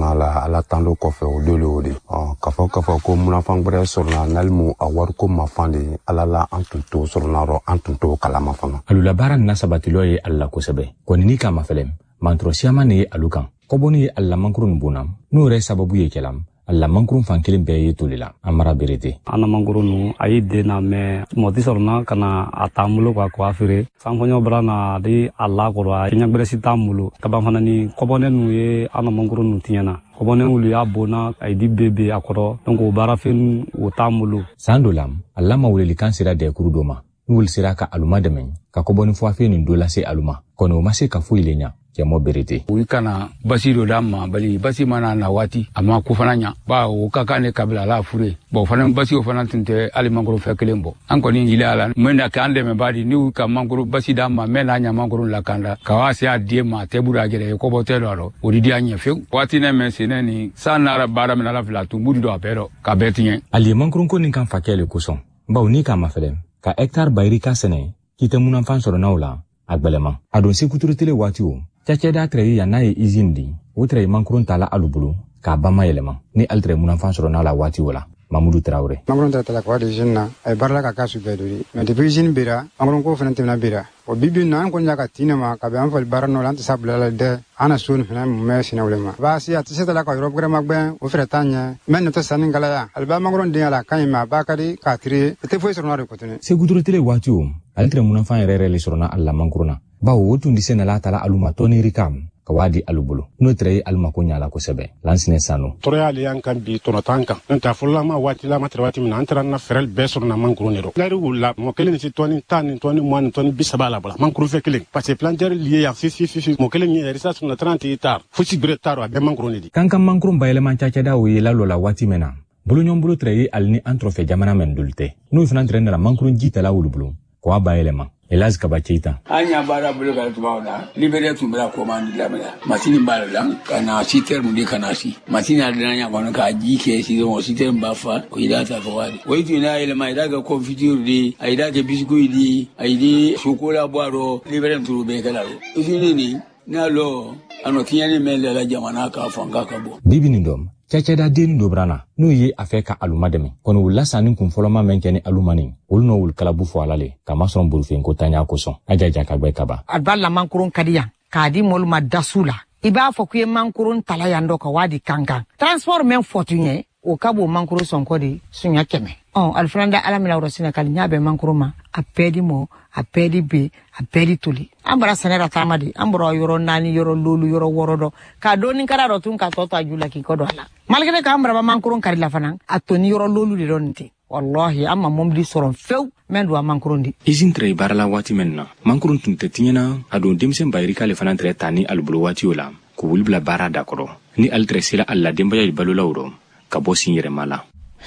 sorna la ala tando kofe o dolo de kafo ko munafan bre sorna nalmu awar ko mafande ala la antunto sorna ro antunto kalama fana alula baran nasabatilo ye alla ko sebe konini kama felem mantro siama ne alukan koboni alla mankurun bunam no re sababu ye kelam alla mankurun fankelen be ye tolila amara berete ana mankurun ayide na me moti sorna kana atamulo kwa afire sankonyo brana di alla ko ra kinya bresi tamulo kaba fanani kobone nu ye ana mankurun tinyana kobone ulu ya bona ayidi bebe akoro donc o bara fen o tamulo sandolam alla mawleli kansira de kurudoma nul sira ka aluma demen ka koboni fo afi ni dola se aluma kono mase ka fu ilenya kemo berete wikana basiro dama bali basi mana na wati ama ku fananya ba o kaka ne kabla la fure bo fanan basi o fanan tinte ali mangoro fekelembo anko ni ilala mena ka ande me badi ni ka mangoro basi dama mena nya mangoro la kanda kawasi adie ma tebura gere ko botelo ro odidi anya fe wati ne me sineni sanara bara me la fla tu mudi do apero ka betinye ali mangoro ko nin kan fakele ko son ba oni ka mafelem ka hectare bayrika sene kite munan fan soro nawla agbeleman adon se kuturutele wati o Chacheda trei ya nae izindi, utrei mankurun tala alubulu, ka bama yeleman, ni altre munan fan soro na la wati wala, Mamadou Traoré. Mankurun tala kwa de jinna, ay barla ka kasu beduri, mais depuis jin bira, mankurun ko fenante na bira. O bibi na ko nyaka tinema ka be anfal barano lan sabla la de ana sun fena me sina ulema. Ba si atisa la ko rob grama gben o fretanya, men to sanin gala ya. Alba mankurun de ala kayma bakari ka tri, te foi soro na ko tene. Se gudurutele wati o, altre munan fan rere le soro na alla mankuruna. Bawo wotundi sene la tala aluma toni rikam kawadi alubulu no trei alma ko nyala ko sebe lansine sanu toreali yankan bi tonotanka nta fulama wati la matrwati min antara na ferel besor na mankuru nero lari wula mo kelen ci toni tan toni mo toni bisabala bala mankuru fekelen parce que planter lié ya fi mo kelen ni risa sur na 30 tar fusi bretaro be mankuru ni kankan mankuru bayele man chacha da wi la lola wati mena bulu nyom bulu trei alni antrofe jamana men dulte no fina trena mankuru jita la wulubulu ko bayele man Elaz Kabachita. Anya bara bulu ka tubauna libere tumbra commande la mena masini bala lam kana siter mundi kana si masini adanya kono ka jike si do siter mbafa ko idata ko wadi waitu ina ile mai daga confiture di ai daga biscuit di ai di chocolat boiro libere turube kala ro ifini na lo ano tiani mele la jamana ka fanga ka bo bibini ndom Chacheda deni dobrana no ye afeka alumademe kono wula sanin kun foloma menkeni alumani ulno wul kalabu fo alale kama son burfen ko tanya ko son ajaja ka gbe kaba adballa mankurun kadiya kadi moluma dasula iba fo kuye mankurun talayando ka wadi kankan transport men fotunye o kabo mankurun son kodi sunya keme alfranda alamila rosina kali nyabe mankuruma apedi mo apedi be apedi tuli ambara sanera tamadi ambro yoro nani yoro lulu yoro worodo ka doni kara rotun ka toto ajula ki kodo ala malgene ka ambra ba mankurun kari la fanan atoni yoro lulu de donti wallahi amma momdi soron few men do mankurun di izin trei barla wati menna mankurun tun tetinyana adon dimsen bayri kale fanan tre tani albulu wati wala ko wulbla bara dakoro ni altre sila alla dembaya balula wuro ka bosin yere mala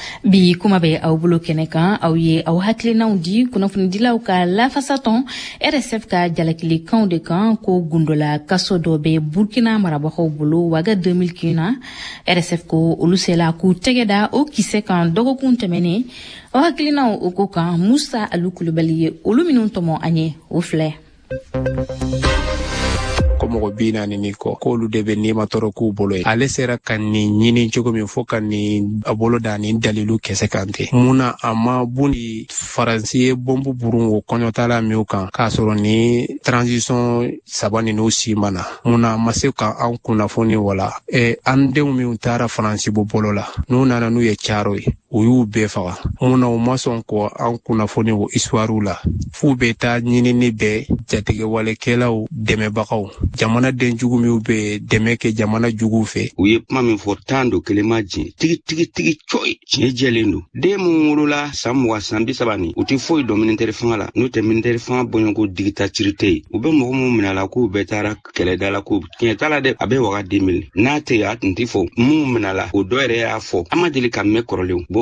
bi kuma be aw bulo keneka aw ye aw haklina undi kuna funi dilaw ka la façon RSF ka jalakili kan de kan ko gundola kaso do be Burkina maraba ko bulo waga 2015 RSF ko olusela ku tegeda o kise kan dogo kuntemene aw haklina o ko kan Musa Alukulubali oluminun tomo anye o fle komo bina ni ko lu debe ni matoro ku bolo ale sera kan ni nyini jogo mi foka ni abolo da ni dalilu kese kante muna ama buni faransi bombu burun wo konyotala mi kan ka soro ni transition sabani no si mana muna maseka an kuna foni wala ande mi untara faransi bo bolo la no nana nu ye charo uyu be faga muna o mason ko an kuna foni wo iswaru la fu beta nyini ni be jatige wale kelaw deme bakaw jamana den jugu mi ube deme ke jamana jugu fe uye kuma min fo tando kelemaji tigi choi chejelendo de murula samwa sambi sabani uti foi dominante fangala no te ministère fang bongo dictaturité ube mo minala ko betara kele dala ko kietala de abe waga 2000 nate ya ntifo mu minala o doere ya fo amadili kamme korole bo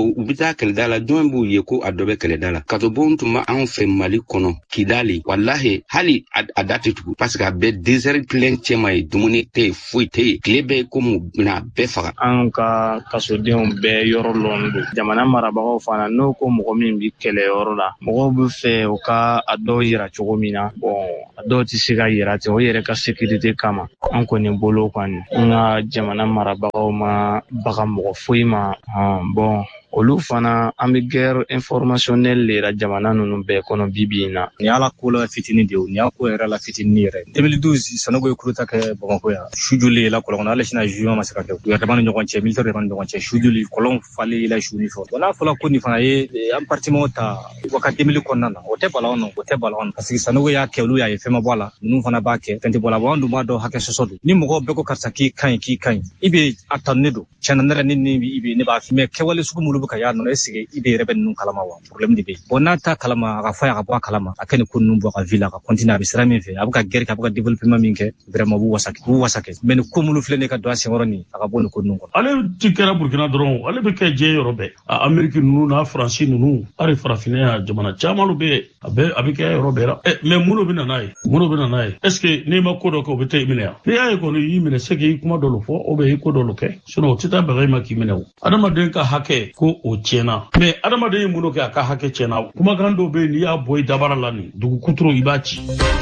ko u bita kɛlɛ da la jɔn b'u ye ko a dɔ bɛ kɛlɛ da la ka to bon tun bɛ anw fɛ Mali kɔnɔ Kidali wallahi hali a da tɛ tugu parce que a bɛ désert plein cɛma ye dumuni tɛ yen foyi tɛ yen tile bɛɛ komi bɛna bɛɛ faga. An ka kasodenw bɛɛ yɔrɔ lɔn don jamana marabagaw fana n'o ko mɔgɔ min bi kɛlɛyɔrɔ la mɔgɔw bɛ fɛ u ka a dɔw yira cogo min na a dɔw tɛ se ka yira ten o yɛrɛ ka sécurité kama an kɔni bolo kɔni an ka jamana marabagaw ma baga mɔgɔ foyi ma olu fana an bɛ guerre informationnelle de la jamana ninnu bɛɛ kɔnɔ bibi in na. Ni ala ko la fitini de ni ala ko yɛrɛ la fitini yɛrɛ 2012 Sanogo ye coup d'état kɛ Bamakɔ yan su joli la kɔlɔn ale sina juin ma se ka kɛ u yɛrɛ ni ɲɔgɔn cɛ militaire de b'an ɲɔgɔn cɛ su joli kɔlɔn falen la su ni fɛ n'a fɔra ko nin fana ye an parlement ta waka 2000 kɔnɔna na o tɛ balaon parce que Sanogo y'a kɛ olu y'a ye fɛn ma bɔ la ninnu fana b'a kɛ fɛn tɛ bɔ la an dun b'a dɔn hakɛ sɔsɔ don ni mɔgɔw bɛɛ ko karisa k'i kaɲi i bɛ a tanu ne don tiɲɛna ne yɛrɛ ni ne b'a f'i mais kɛwale sugu minnu bɛ ka y'a nɔ est-ce que i bɛ yɛrɛ bɛ ninnu kalama wa problème de bɛ yen n'a ta kalama a ka fɔ a ka bɔ a kalama a kɛ nin ko ninnu bɔ a ka ville a ka continuer a bɛ sira min fɛ a bɛ ka guerre kɛ a bɛ ka développement min kɛ vraiment b'u wasa kɛ mais ni ko minnu filɛ ne ka don a senkɔrɔ nin a ka bɔ nin ko ninnu kɔnɔ. Ale ti kɛra Burkina dɔrɔn ale bɛ kɛ diɲɛ yɔrɔ bɛɛ a Amérique ninnu n'a France ninnu hali farafinna jamana caman bɛ a bɛ kɛ yɔrɔ bɛɛ la mais mun bɛ na n'a ye est-ce que n'i ma ko dɔ kɛ o bɛ taa i minɛ yan n'i y'a ye kɔni y'i minɛ c'est que i kuma dɔ fɔ ou bien i ko dɔ kɛ sinon o tɛ taa baga i ma k'i minɛ o adamaden ka hakɛ ko o tiɲɛna mais adamaden ye mun kɛ a ka hakɛ tiɲɛna kumakan dɔw bɛ yen n'i y'a bɔ i dabara la nin dugu kuturu i b'a ci.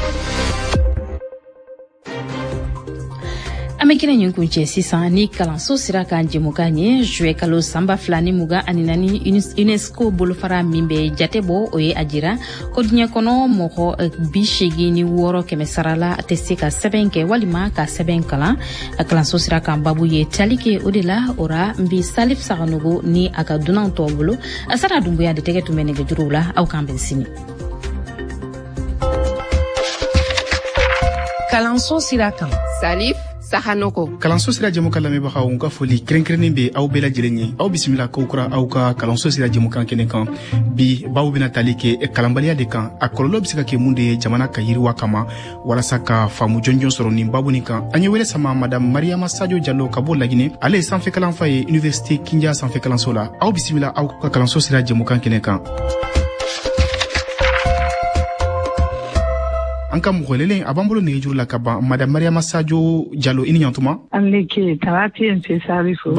An bɛ kɛnɛ ɲin kun cɛ sisan ni kalanso sera ka jɛmukan ye juillet kalo sanba 2024 UNESCO bolofara min bɛ jate bɔ o ye a jira ko diɲɛ kɔnɔ mɔgɔ 86 kɛmɛ sara la a tɛ se ka sɛbɛn kɛ walima ka sɛbɛn kalan a kalanso sera kan babu ye tali kɛ o de la ora n bi Salif Saganogo ni a ka dunanw tɔw bolo a sara dunbuya de tɛgɛ tun bɛ nɛgɛjuruw la aw k'an bɛn sini. Kalanso sira kan Salif Sahanoko. Kalanso sira jɛmukan lamɛnbagaw ka foli kɛrɛnkɛrɛnnen bɛ aw bɛɛ lajɛlen ye aw bisimila kow kura aw ka kalanso sira jɛmukan kɛnɛ kan bi baw bɛna tali kɛ kalanbaliya de kan a kɔlɔlɔ bɛ se ka kɛ mun de ye jamana ka yiriwa kama walasa ka faamu jɔnjɔn sɔrɔ nin babu nin kan an ye wele sama madame Mariama Sadio Jallo ka bɔ Laginɛ ale ye sanfɛ kalanfa ye université Kindia sanfɛ kalanso la aw bisimila aw ka kalanso sira jɛmukan kɛnɛ kan. an ka mɔgɔ lelen a b'an bolo nɛgɛjuru la ka ban madame Mariama Sadio Jallo i ni ɲantuma. Aleke tarati nse Salifu.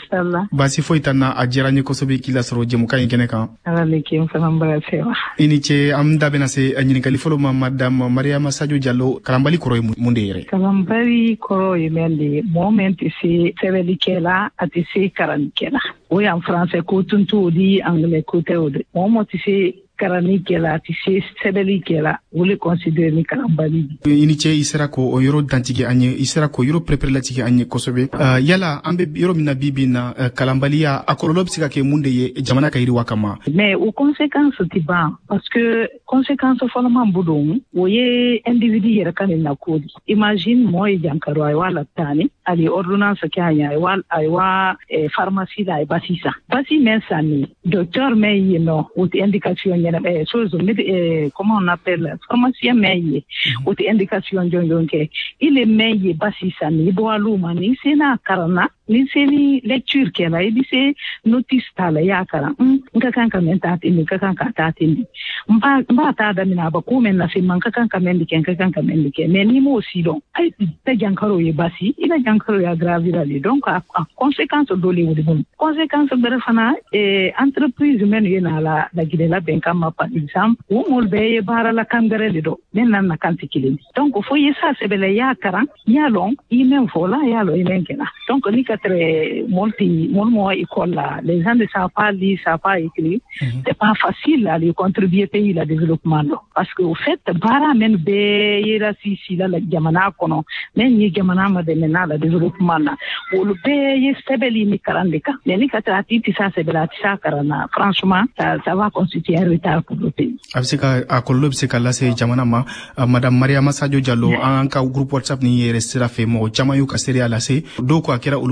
Basi foyi t'an na a diyara n ye kosɛbɛ k'i lasɔrɔ jɛmukan in kɛnɛ kan. Aleke n fana bala sewa. I ni ce an da bɛna se ɲininkali fɔlɔ ma madame Mariama Sadio Jallo kalanbali kɔrɔ ye mun de yɛrɛ. Kalanbali kɔrɔ ye min de ye mɔgɔ min tɛ se sɛbɛnnikɛ la a tɛ se kalannikɛ la o y'an français ko tun t'o di anglais ko tɛ o de mɔgɔ min tɛ se kalannikɛ la a tɛ se sɛbɛnnikɛ la o le considéré ni kalanbali. I ni ce i sera ko o yɔrɔ dantigi an ye i sera ko yɔrɔ pɛrɛpɛrɛlatigɛ an ye kosɛbɛ yala an bɛ yɔrɔ min na bi na kalanbaliya a kɔlɔlɔ bɛ se ka kɛ mun de ye jamana ka yiriwa kama. mais o conséquence tɛ ban parce que conséquence fɔlɔman b'o don o ye individu yɛrɛ ka nin nako de imagine mɔgɔ ye jankaro a ye wa latani ali ordonnance kɛ a ɲɛ a ye wa pharmacie la a ye basi san basi min san ni docteur min ye nɔ o tɛ indication ɲɛnɛ chose comment on appelle pharmacien min ye o tɛ indication jɔnjɔn kɛ il est min ye basi san ni i bɔ alu ma ni se n'a karanna ni se ni lecture kɛla i bɛ se notice t'a la i y'a karan n ka kan ka min taa ten nin ka kan ka taa ten nin n b'a taa daminɛ a ba ko min lase ma n ka kan ka min de kɛ n ka kan ka min de kɛ mais n'i m'o si dɔn a tɛ jankaro ye basi i bɛ jankaro ye aggravera le donc a conséquence dɔ le wuli bolo conséquence bɛrɛ fana entreprise minnu ye n'a la lagidela bɛn kama par exemple o mɔlu bɛɛ ye baara la kan gɛrɛ de dɔn ne nan na kan tɛ kelen donc fo i ye sa sɛbɛla i y'a karan i y'a lɔn i mɛn fɔ la i y'a lɔn i mɛn kɛla donc ni ka tɛrɛ mɔlu mɔgɔ école la les gens ne savent pas lire savent pas écrire c'est pas facile à les contribuer pays la développement là parce que au fait baara men bɛɛ yera si la jamana kɔnɔ men ye jamana ma dɛmɛ n'a la développement na olu bɛɛ ye sɛbɛli ni karan de kan mais ni ka tɛrɛ a ti tɛ sa sɛbɛla a tɛ sa karan na franchement ça va constituer un retard pour le pays. a bɛ se ka a kɔlɔlɔ bɛ se ka lase jamana ma madame Mariama Sadio Jallo an ka groupe WhatsApp ni yɛrɛ sira fɛ mɔgɔ caman y'u ka seereya lase dɔw ko a kɛra olu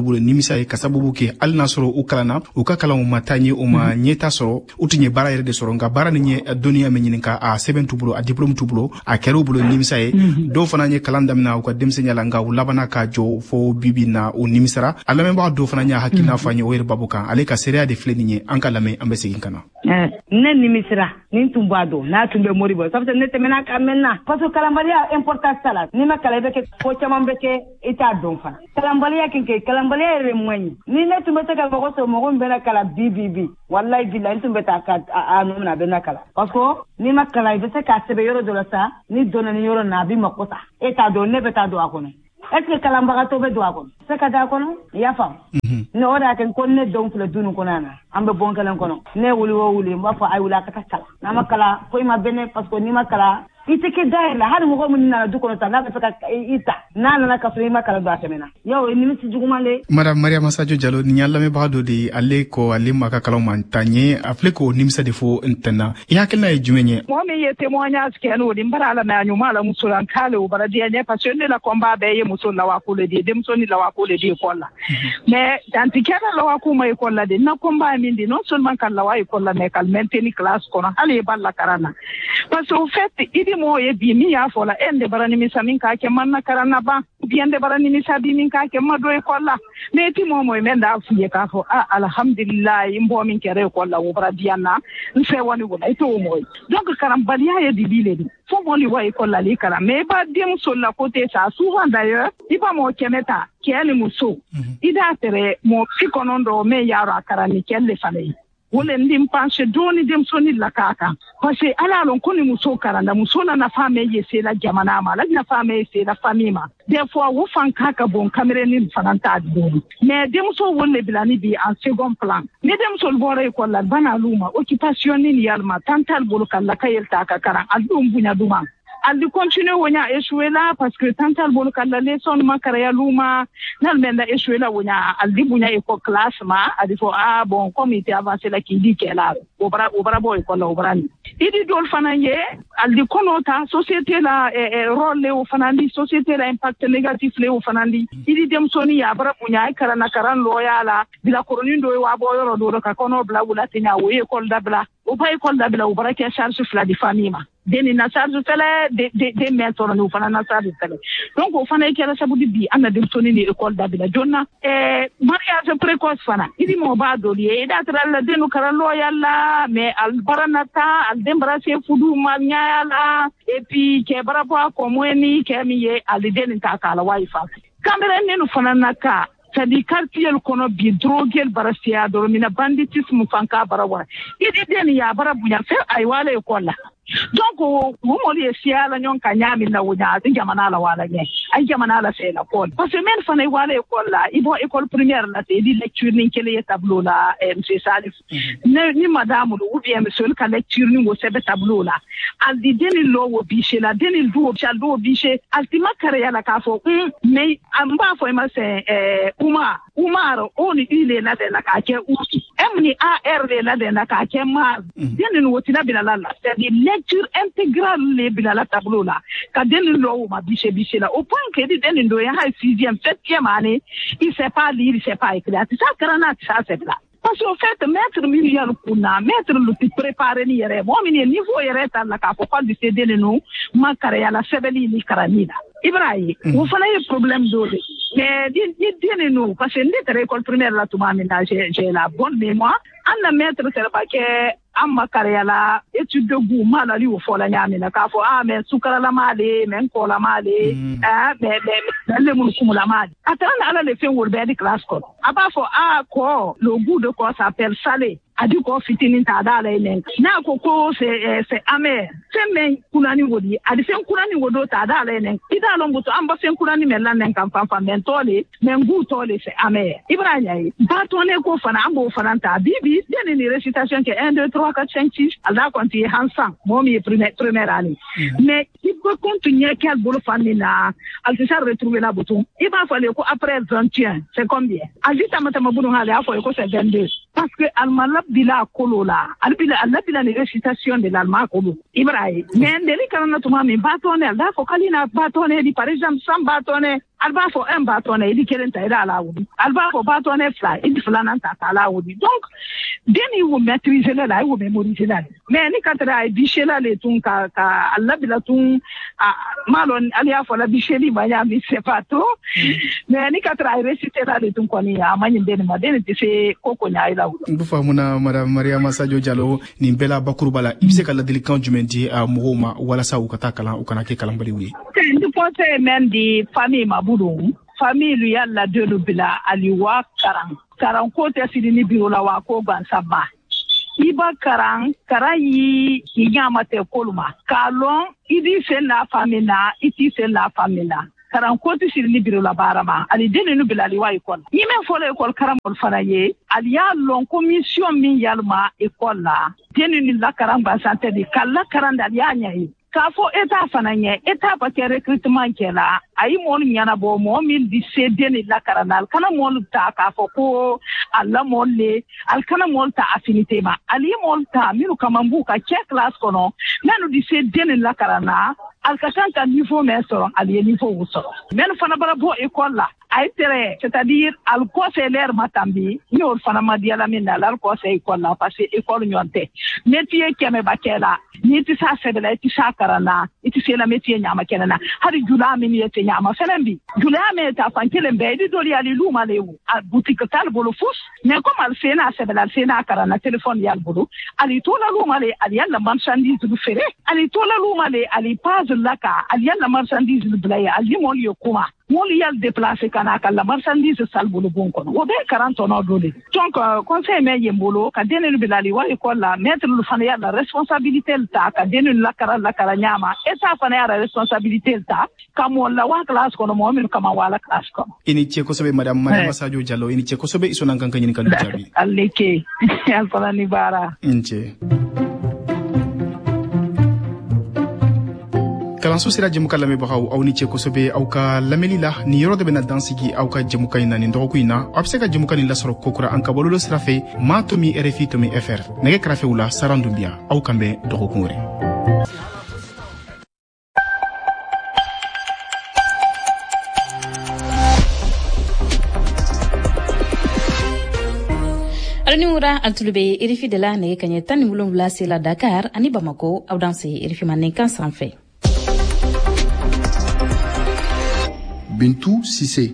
bolo nimisa ye kasabubu ke al nasoro u kalana u ka kalan ma tanye o ma nyeta soro u tinye bara yere de soro nga bara ni nye doniya me nyinin ka a 7 tubulo a diplôme tubulo a kero bolo nimisa ye do fana nye kalan damina u ka demsenya la nga u labana ka jo fo bibi na u nimisara alame ba do fana nya hakina fanye o yere babukan ale ka seria de fle ni anka lame ambesi kana ne nimisara nin tumbado na tumbe moribo sabta ne temena kamena parce que kalambalia important sala ni ma kala beke ko chama beke ita don fa kalambalia kinke kalambalia re mwenye ni ne tumbe ta ka ko so mo mbena kala bibibi wallahi billahi tumbe ta ka anu na bena kala parce que ni ma kala beke ka sebe yoro do la sa ni dona ni yoro na bi makota eta do ne beta do akone est-ce que kalambaga to be do akone se ka da kono ya fam ne ora ken konne don fle dunu konana ambe bon kala kono ne wuli wo wuli mba fa ay wula ka kala na makala ko ma bene parce que ni makala iteke daila hadi mo ko mun na du kono ta na ka ita na ka fle makala do atemena yo ni mi sijugumale madame Maria Masajo Diallo ni yalla me baado de alle ko alle maka kala man tanye afle ko nimsa defo intana ya kala jumenye mo me ye témoignage ke no di mbara na nyuma la musulan kale o bara dia ne parce que la combat be ye musul la wa ko le di dem soni la wa ko le di ko la mais tantikera la wa ko mai ko la de na combat min di non seulement kan la wa ko la mais kal maintenir classe ko na ale balla karana parce que au fait idi mo ye bi mi ya fola ende barani mi samin ka ke manna karana ba biende barani mi sabi min ka ke mado e kolla me ti mo men da fuye ka fo alhamdulillah imbo min kere kolla wo bara diana nse woni wona ito mo donc karam balia ye di bile di fo mo li wa e kolla li kara me ba dem so la côté ça souvent d'ailleurs iba mo kemeta kele muso ida tere mo fikonondo me yaro akara ni kelle fale wole ndim panche doni dem soni la kaka parce que ala lon koni muso karanda muso na fame yese la jamana ma la na fame yese la famima des fois wo fan kaka bon camera ni fananta doni mais dem so wole bilani bi en second plan mais dem so bore ko la bana luma occupation ni yalma tantal bolo kala kayel ta ka karan aldum bunya duma aldi continue wonya échoué là parce que tantal bolo kala leçon makara ya luma nal menda échoué là wonya aldi bunya e ko classe ma adi fo bon comité avancé la ki di kela obara boy ko la obrani idi dol fanaye aldi konota société la rôle le o fanandi société la impact négatif le o fanandi idi dem soni ya bara bunya e kala na karan loyala bila koronindo e wa boyoro do ka kono bla wula tinya wo e ko dabla o bay ko dabla o bara ke charge fla di famima deni na charge fele de méthode no fana na charge fele donc o fana kera sabudi bi ana dem soni ni école dabila jonna mariage précoce fana idi mo ba do li da tra denu karan loyala mais al baranata al dembrase fudu manyala et puis ke barabo ko mweni ke miye al deni ta kala wifi kamera nenu fana naka sadi quartier kono bi droguel barasia do mina banditisme fanka barawara idi deni ya barabunya fe ay wala e kolla donc wo mo li siala nyon kanyami na wunya jamana la wala nye ay jamana la fe la kol parce que men fana wala e kolla ibo école primaire la te di lecture ni kele tableau la monsieur Salif ni madame ou bien monsieur ka lecture ni wo sebe tableau la al di deni lo wo biche la deni do chaldo biche altima kare ya la ka fo mais amba fo ma se Umar oni ile la de la ka ke uki emni ar de la de la ka ke ma deni no tina bilala la c'est lecture intégrale le bilala tableau la ka deni lo ma biche la au point que deni do ya 6e 7e année il sait pas lire il sait pas écrire ça karana ça c'est là parce qu'en fait maître milliard kuna maître le préparer ni yere mo mi niveau yere ta la ka ko di céder no ma kare ya la sebeli ni karamida Ibrahim wo fana ye problème dole mais di no parce que ni école primaire la tuma mina j'ai la bonne mémoire anna maître serba ke amma kareyala étude de goût malali wo fola nyamina ka fo mais sukara la male men ko la male mais le mun kumula male atana ala le fen wolbe di classe ko aba fo ko le goût de quoi s'appelle salé adi ko fitini ta dala inen na ko c'est amer c'est men kunani wodi adi fen kunani wodo ta dala inen ida longo to amba fen kunani melan nen kan fan men tole men gu tole c'est amer ibrahim ba to ne ko fana ambo fana ta bibi deni ni récitation que 1 2 3 4 5 6 ala konti hansan momi première année mais il peut continuer quel bolo famina al se retrouver la bouton il va falloir ko après 21 c'est combien alita mata mabunu hale afo ko c'est 22 parce que almalab bila kolola albila les récitations de l'allemand kolo Ibrahim mais ndeli kana tuma mi batone alda fo kalina batone di par exemple sam batone alba fo un batone di kelenta ida la wudi alba fo batone fla idi flana ta la wudi donc deni wo maîtriser la wo mémoriser la mais ni katra ay bichela le tun ka albila tun malon alia fo la bicheli baya mi c'est pas tout mais ni katra ay réciter la le tun koni amanye deni ma deni se koko nya ila wudi ndu famuna madame Mariama Sadio Diallo ni bela bakurbala ibse kala delikan jumendi a mohoma wala sa ukata kala ukana ke kalambali wi ndi pote men di famille mabudum famille yalla de lubila aliwa karan ko te sidini birola wa ko ban sabba iba karan yi nyama te koluma kalon idi se la famille iti se la famille karan ko te sidini birola barama ali deni nu bila aliwa ikon yime fole ekol karamol fanaye aliya lon commission min yalma ekol la deni ni la karan ba santé di kala karan da aliya yi kafo eta fananye eta ba ke recrutement kela ay mon nyana bo mo min di cedeni la karanal kana mon ta kafo ko alla mon le al kana mon ta affinité ma ali mon ta minu kamambu ka che class kono nanu di cedeni la karana al katanta niveau meso ali niveau wuso men fana bara bo école la ay tere c'est-à-dire al conseiller matambi ni ol fana madiala min la al conseil école la parce que école nyonte métier keme bakela ni ti sa sebela ti sa karana iti sela métier nyama kenana hari jula min yete nyama felembi jula me ta fankele be di doli ali luma lewu a boutique tal bolo fus mais comme al sena sebela sena karana téléphone yal bolo ali tola luma le ali yalla marchandise du fere ali tola luma le ali paz laka ali yalla marchandise du blaya ali mo yokuma moli yal déplacer kana kala marchandise salbolo bon kono wo be 40 no dole donc conseil me yembolo ka denelu bilali wa école la mettre le fana ya la responsabilité ta ka denelu la kara nyama eta fana ya la responsabilité ta kamo la wa classe kono mo min kama wala classe kono ini che ko sobe madame Mariama Sadio Diallo ini che ko sobe isona kan kan kan jabi alleke al fana ni bara inche kalanso sira jemuka lamebagaw aw ni cɛ kosɛbɛ aw ka lamɛnli la ni yɔrɔ de bena dansigi aw ka jemuka ɲi na nin dɔgɔku ɲi na aw be se ka jemuka nin lasɔrɔ kokura an ka bɔlɔlɔ sira fɛ ma tomi rfi tomi fr nɛgɛ kɛrɛfɛw la saran dunbiya aw kan bɛn dɔgɔkun wɛrɛ alani wura altulube RFI de la nege kanye tani mulumla sela Dakar ani Bamako aw danse RFI manen kan sanfɛ Bintou Sissé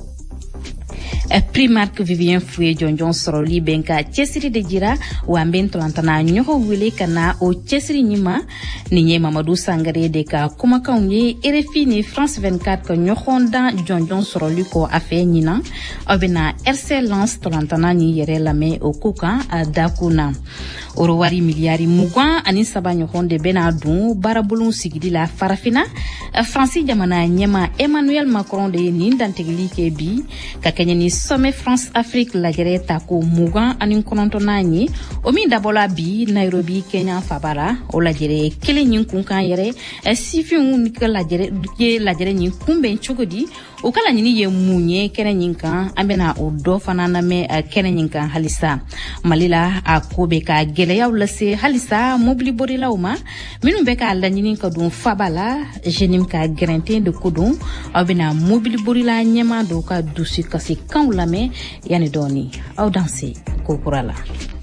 Primark Vivien Fouye Jonjon Soroli benka cesiri de jira wa mben tolantana nyoho wile kana o cesiri nyima ni Mamadou Sangare de ka kuma kaunye RFI ni France 24 ko nyohonda Jonjon Soroli ko afe nyina obena RC Lance tolantana ni yere lame o kuka dakuna orowari miliari mugwan ani saba nyohonde benadun barabulun sigidi la farafina Francis jamana nyema Emmanuel Macron de ni dantegli ke bi ka kenyani sommet France Afrique la jere tako mugan ani konontonani o min dabola bi Nairobi Kenya fabara o la jere kele nyin kunkan yere sifin unika la jere nyin kumben chogodi o kala nyini ye munye kene nyinkan ambena o do fanana me kene nyinkan halisa malila akobe ka gele ya ulase halisa mobili borila uma minun be ka la nyini ka dun fabala jenim ka grente de kudun abena mobili borila nyema do ka dusi kasi kan lame yani doni au danse ko kurala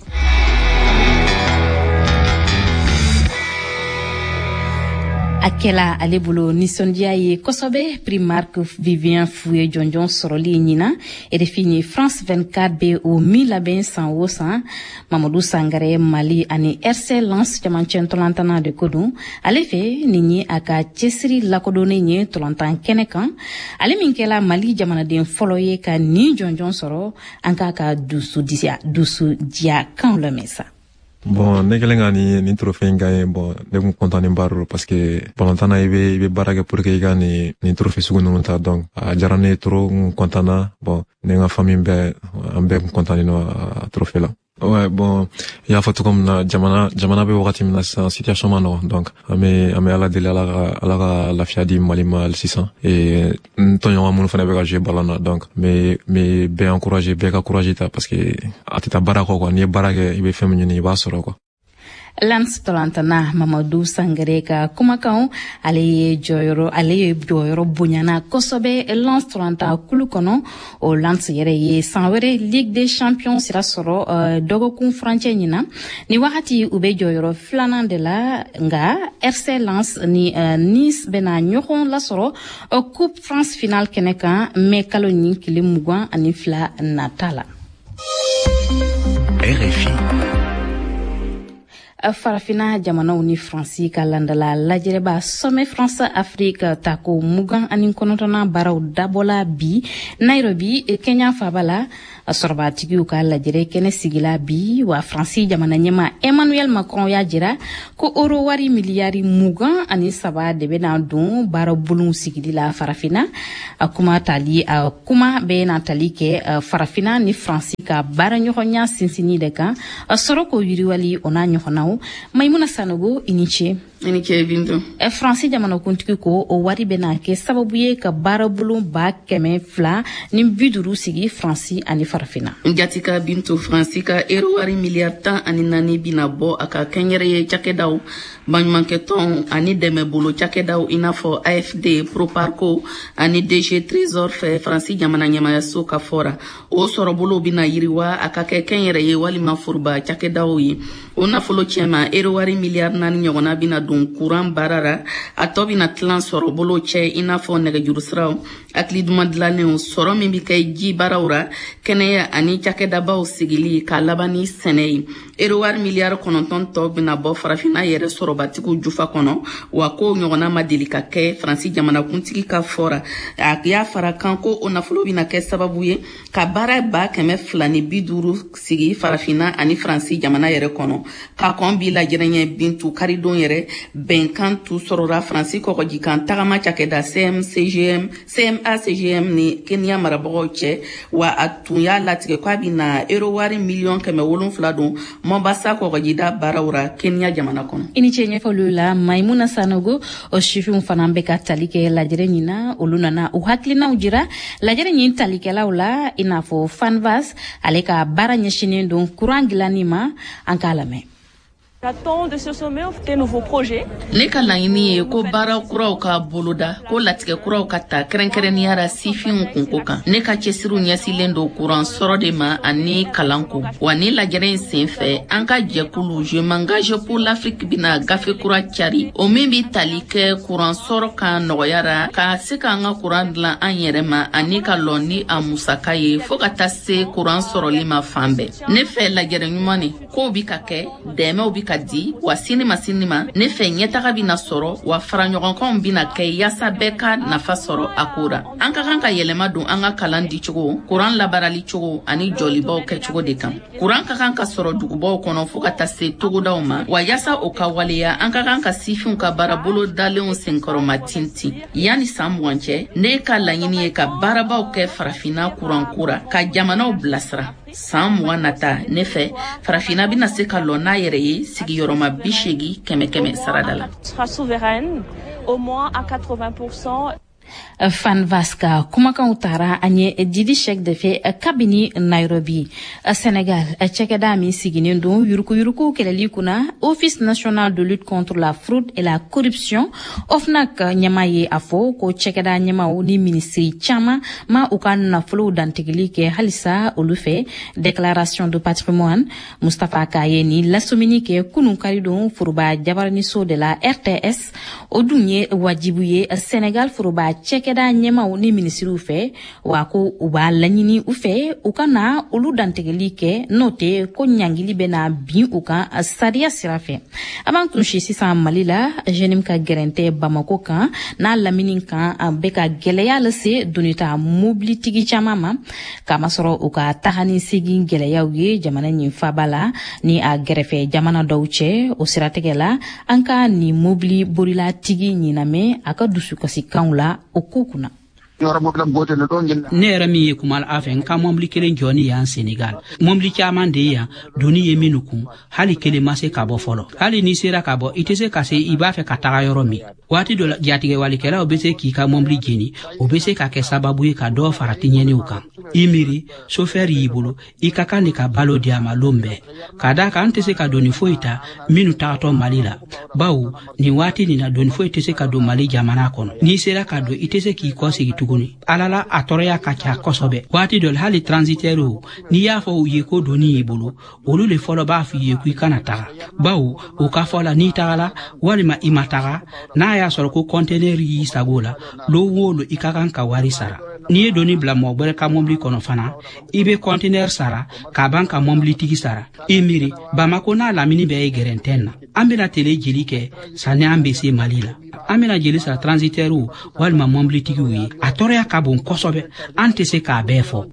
akela alebolo nisondia ye kosobe Primark Vivien Fouye Jonjon Soroli nyina et defini France 24 be o mila ben san wosan Mamadou Sangare Mali ani RC Lance jamanchen tolantana de kodun alefe ninyi aka cesiri lakodone nye tolantan kenekan ale minkela Mali jamana den foloye ka ni Jonjon Soro anka ka dusu dia kan le mesa. Bon, ne kelen ka ni trophée in gagné, bon, ne kun content ni baro parce que balantana i be baara kɛ pour que i ka ni trophée sugu ninnu ta donc a diyara ne trop n content na bon ne ka famille bɛɛ an bɛɛ kun content no a trophée la. Ouais, bon, il y a photo comme jamana be wakati mina situation mano donc ame ala deli ala la fiadi malima 600 et tonyo amunu fana be ka jouer ballon donc mais be encourager be ka courager ta parce que atita barako quoi ni barake ibe femme ni ba soro quoi. Lance Tolantana Mamadou Sangare ka kumakan ale ye joyoro bonyana kosobe Lance Tolanta kulukono o Lance yere ye sanwere Ligue des Champions sira soro dogokun franche nyina ni wakati ube joyoro flanan de la nga RC Lance ni Nice bena nyokon la soro Coupe France finale keneka me kaloni kilimugwa ani fla natala. RFI farafina jamana uni fransi ka landala lajere ba sommet France Afrique tako mugan anin konotona baraw dabola bi Nairobi Kenya fabala sorba tigiu ka lajere kene sigila bi wa fransi jamana nyema Emmanuel Macron ya jira ko euro wari miliyari mugan ani saba de bena don baraw bulun sigili la farafina akuma tali akuma be na tali ke farafina ni fransi ka bara nyonya sinsini de ka soroko yiriwali ona nyonaw Maimuna Sanogo iniche bintu Fransi jamana kuntiki ko o wari bena ke sababu ye ka barabulu ba keme fla ni biduru sigi Fransi ani farafina ngatika bintu Fransi ka ero wari miliarda ani nani binabo aka kenyere ye chakedaw banmanketon ani deme bolo chakedaw inafo AFD Proparco ani DG Trésor fe Fransi jamana nyama ya soka fora o sorobolo bina yiriwa aka kenyere ye wali mafurba chakedaw yi ona folo chema ero wari miliarda nani nyogona bina don courant barara atobi na tlan soro bolo che inafo nega jurusraw akli dumadlane o soro mimbi kay ji barawra keneya ani chakeda baw sigili ka labani senei ero war miliard kononton to bina bo farafina yere soro batiku jufa kono wa ko nyogona madilika ke Fransi jamana kuntiki ka fora ya fara kanko ona folo bina ke sababu ye ka bara ba keme flani biduru sigi farafina ani Fransi jamana yere kono ka kombi la jerenye bintu karidon yere benkan tu sorora Fransi ko jikan tagama chakeda CMA CGM ni Kenya maraboche wa atunya latike kwa bina euro wari million keme wolon flado Mombasa ko jida barawra Kenya jamana kono ini chenye folula Maimuna Sanogo o shifi mfanambe ka talike la jerenina oluna na uhaklina ujira la jerenyin talike laula inafo fanvas aleka baranya shine don kurangilanima ankalame. J'attends de ce sommet des nouveaux projets. Ne ka laɲini ye ko baara kuraw ka boloda ko latigɛ kuraw ka ta kɛrɛnkɛrɛnniyara sifinw kunko kan ne ka cɛsiriw ɲɛsilen do kuran sɔrɔ de ma ani kalanko wa ni lajɛrɛ sen fɛ an ka jɛkulu je m'engage pour l'Afrique bina gafe kura cari o min bi tali kɛ kuran sɔrɔ kan nɔgɔyara ka se ka an ka kuran dilan an yɛrɛ ma ani ka lɔn ni a musaka ye fo ka taa se kuran sɔrɔli ma fan bɛɛ ne fɛ lajɛrɛ ɲuman ne kow bi ka kɛ dɛmɛw bi ka di wa sinima ne fɛ ɲɛtaga bina sɔrɔ wa faraɲɔgɔnkanw bina kɛ yasa bɛɛ ka nafa sɔrɔ a ko ra an ka kan ka yɛlɛma don an ka kalan di cogo kuran labarali cogo ani jɔlibaw kɛ cogo de kan kuran ka kan ka sɔrɔ dugubaw kɔnɔ fo ka taa se togodaw ma wa yasa o ka waleya an ka kan ka sifinw ka baarabolo dalenw senkɔrɔma tintin yani san mugan cɛ ne ka laɲini ye ka baarabaw kɛ farafina kurankura ka jamanaw bilasira san mugan nata ne fɛ farafina bina se ka lɔ n'a yɛrɛ ye sigiyɔrɔma 80 kɛmɛ sarada la. Sera souveraine au moins à 80%. Fan Vaska kumakan utara anye didi chek de fe kabini Nairobi Senegal chekeda mi siginin don yuruku keleli kuna Office national de lutte contre la fraude et la corruption ofnak nyamaye afo ko chekeda nyama ni ministry chama ma ukan na flo dantigili ke halisa olufe déclaration de patrimoine Mustafa Kayeni lasomini ke kunun karidon furuba jabarni so de la RTS odunye wajibuye Senegal furuba chekeda nyema ni ministru fe wako uba lanyini ufe ukana ulu dantegeli ke note ko nyangili bena bin uka sadia sirafe aban kunshi sisa malila jenim ka gerente Bamako kan na laminin kan beka geleya lese dunita mobility chamama kama soro uka tahani sigi geleya uye jamana nyi fabala ni a gerefe jamana dawche o sirategela anka ni mobili borila tigi nyiname aka dusu kasi kaula okukuna ne yɛrɛ min ye kuma a fɛ n ka mɔbili kelen jɔni y'an Senegal mɔbili caman de yan doni ye minnu kun hali kelen ma se ka bɔ fɔlɔ hali ni sera ka bɔ i tɛ se ka se i b'a fɛ ka taga yɔrɔ min waati dɔ la jatigɛwalikɛlaw bɛ se k'i ka mɔbili jeni o bɛ se ka kɛ sababu ye ka dɔ fara tiɲɛniw kan i miiri chauffeur y'i bolo i ka kan de ka balo di a ma lon bɛɛ ka da kan tɛ se ka doni foyi ta minnu tagatɔ Mali la bawo nin waati nin na doni foyi tɛ se ka don Mali jamana kɔnɔ n'i sera ka don i tɛ se k'i kɔsegi tuguni alala a tɔɔrɔya ka ca kosɛbɛ waati dɔ la hali transitaires n'i y'a fɔ u ye ko doni y'i bolo olu le fɔlɔ b'a f'i ye ko i kana taga bawo o ka fɔ la n'i tagala walima i ma taga n'a y'a sɔrɔ ko conteneur y'i sago la lo o lo i ka kan ka wari sara n'i ye doni bila mɔgɔ wɛrɛ ka mɔbili kɔnɔ fana i bɛ conteneur sara k'a ban ka mɔbili tigi sara i miiri Bamako n'a lamini bɛɛ ye gɛrɛntɛn na an bɛna tele jeli kɛ sanni an bɛ se Mali la an bɛna jeli sara transitaires walima mɔbili tigiw ye a tɔɔrɔya ka bon kosɛbɛ an tɛ se k'a bɛɛ fɔ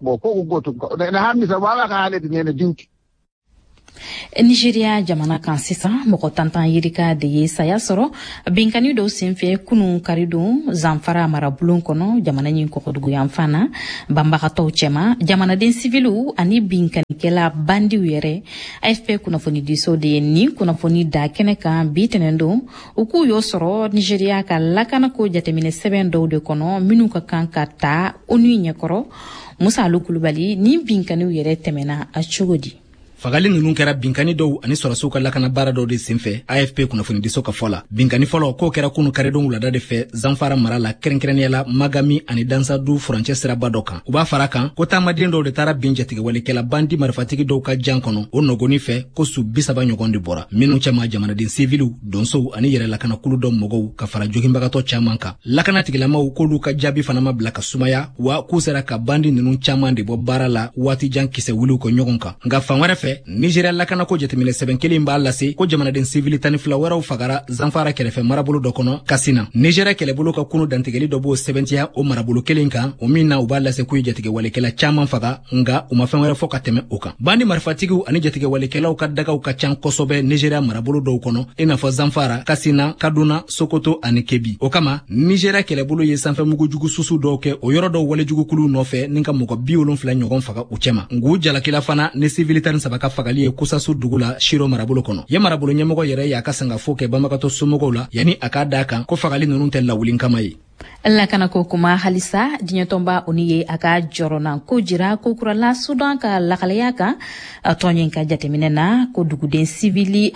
Nigeria jamana kan sisan mɔgɔ tantan yirika de ye saya sɔrɔ binkani dɔw senfɛ kunun karidon Zamfara marabulon kɔnɔ jamana ɲin kɔkɔdugu yan fana banbagatɔw cɛma jamanaden sivilu ani binkanikɛla bandiw yɛrɛ AFP kunnafoni diso de ye nin kunnafoni da kɛnɛ kan bi tɛnɛn don u k'u y'o sɔrɔ Nigeria ka lakanako jateminɛ sɛbɛn dɔw de kɔnɔ minnu ka kan ka ta ONU ɲɛkɔrɔ Musa Alu Kulubali ni binkaniw yɛrɛ tɛmɛna a cogo di fagali ninnu kɛra binkani dɔw ani sɔrɔsiw ka lakana baara dɔw de senfɛ AFP kunnafoni diso ka fɔ la binkani fɔlɔ k'o kɛra kunu karidon wulada de fɛ Zamfara mara la kɛrɛnkɛrɛnnenya la Magami ani Dansadu furancɛ siraba dɔ kan u b'a fara kan ko taamaden dɔw de taara bin jatigɛwalikɛla bandi marifatigi dɔw ka jan kɔnɔ o nɔgɔni fɛ ko su 30 ɲɔgɔn de bɔra minnu cɛma jamanaden siviliw donsow ani yɛrɛ lakanakulu dɔw mɔgɔw ka fara joginbagatɔ caman kan lakanatigilamaw k'olu ka jaabi fana ma bila ka sumaya wa k'u sera ka bandi ninnu caman de bɔ baara la waati jan kisɛ wuliw kɔ ɲɔgɔn kan nka fan wɛrɛ fɛ Nigeria lakanako jateminɛ sɛbɛn kelen b'a lase ko jamanaden sivili 12 wɛrɛw fagara Zamfara kɛrɛfɛ marabolo dɔ kɔnɔ Kasina Nigeria kɛlɛbolo ka kunu dantigɛli dɔ b'o sɛbɛntiya o marabolo kelen kan o min na u b'a lase k'u ye jatigɛwalikɛla caman faga nga u ma fɛn wɛrɛ fɔ ka tɛmɛ o kan bandi marifatigiw ani jatigɛwalikɛlaw ka dagaw ka can kosɛbɛ Nigeria marabolo dɔw kɔnɔ i n'a fɔ Zamfara Kasina Kaduna Sokoto ani Kebbi o kama Nigeria kɛlɛbolo ye sanfɛmugu jugu susu dɔw kɛ o yɔrɔ dɔw walejugukulu nɔfɛ ni ka mɔgɔ 70 ɲɔgɔn faga u cɛma ngu jalakila fana ni sivili 13 ka fagali ye Kusasu dugu la Shiro marabolo kɔnɔ ye marabolo ɲɛmɔgɔ yɛrɛ y'a ka sangafo kɛ banbagatɔ somɔgɔw la yani a k'a da kan ko fagali ninnu tɛ lawulin kama ye lakanako kuma halisa diɲɛtɔnba oni ye a ka jɔrɔna ko jira ko kurala Sudan ka lakalaya kan tɔnyen ka jateminɛ na ko duguden sivili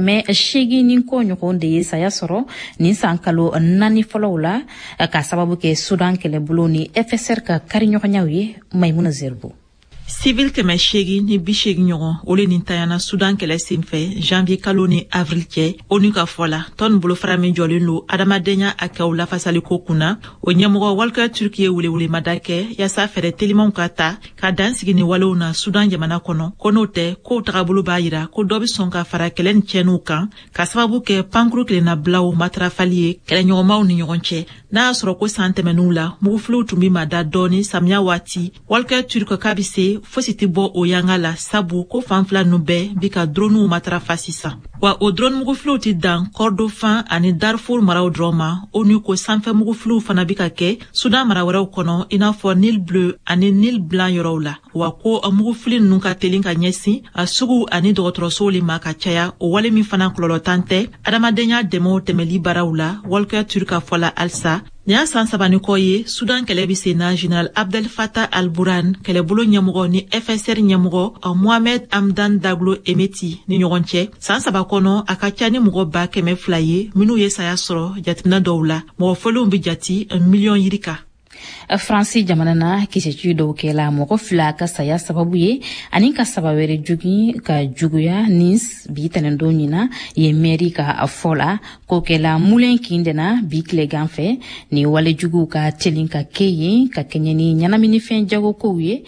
800 ni ko ɲɔgɔn de ye saya sɔrɔ ni san kalo 4 fɔlɔw la ka sababu kɛ Sudan kɛlɛbolo ni FSR ka kariɲɔgɔnyaw ye Maimuna Zerbo Civil 800 ni 80 ɲɔgɔn ole nin tayana Sudan kɛlɛ senfɛ janvier kalo ni avril cɛ ONU ka fɔ la tɔn bolofara min jɔlen lo adamadenya a kɛw lafasaliko kunna o ɲɛmɔgɔ Walker Turki ye welewlemada kɛ yaasa fɛrɛ telimanw ka ta ka dansigi ni walew na Sudan jamana kɔnɔ ko n'o tɛ kow tagabolo b'a yira ko dɔ bɛ sɔn ka fara kɛlɛ ni cɛnniw kan ka sababu kɛ pankuru tilennabilaw matarafali ye kɛlɛɲɔgɔnmaw ni ɲɔgɔn cɛ n'a y'a sɔrɔ ko san tɛmɛnniw la mugufiliw tun bi mada dɔɔni samiya waati Walker Turki k'a bi se fosi tɛ bɔ o yanga la sabu ko fan fila nu bɛɛ bi ka droniw matarafa sisan wa o drone mugufiliw tɛ dan Kordofan ani Darfur maraw dɔrɔn ma ONU ko sanfɛ mugufiliw fana bi ka kɛ Sudan mara wɛrɛw kɔnɔ i n'a fɔ Nil Bleu ani Nil Blanc yɔrɔw la wa ko mugufili ninnu ka teli ka ɲɛsin a sugu ani dɔgɔtɔrɔsow le ma ka caya o wale min fana kɔlɔlɔtan tɛ adamadenya dɛmɛw tɛmɛli baaraw la Walker Turki ka fɔ la halisa ni y'a san 3 ni kɔ ye Sudan kɛlɛ bi sen na General Abdel Fattah al-Burhan kɛlɛbolo ɲɛmɔgɔ ni FSR ɲɛmɔgɔ Mohamed Hamdan Daglo Emeti ni ɲɔgɔn cɛ san 3 kɔnɔ a ka ca ni mɔgɔ 200,000 ye minnu ye saya sɔrɔ jateminɛ dɔw la mɔgɔ fɔlenw bi jati 1 million yirika Fransi jamana na kisɛci dɔw kɛla mɔgɔ 2 ka saya sababu ye ani ka saba wɛrɛ jugi ka juguya ni bi tɛnɛndon ɲina ye mairie ka fɔ la ko kɛla mulen kindena bi tilegan fɛ ni wale jugu ka telin ka kɛ ye ka kɛɲɛ ni ɲɛnaminifɛn jagokow ye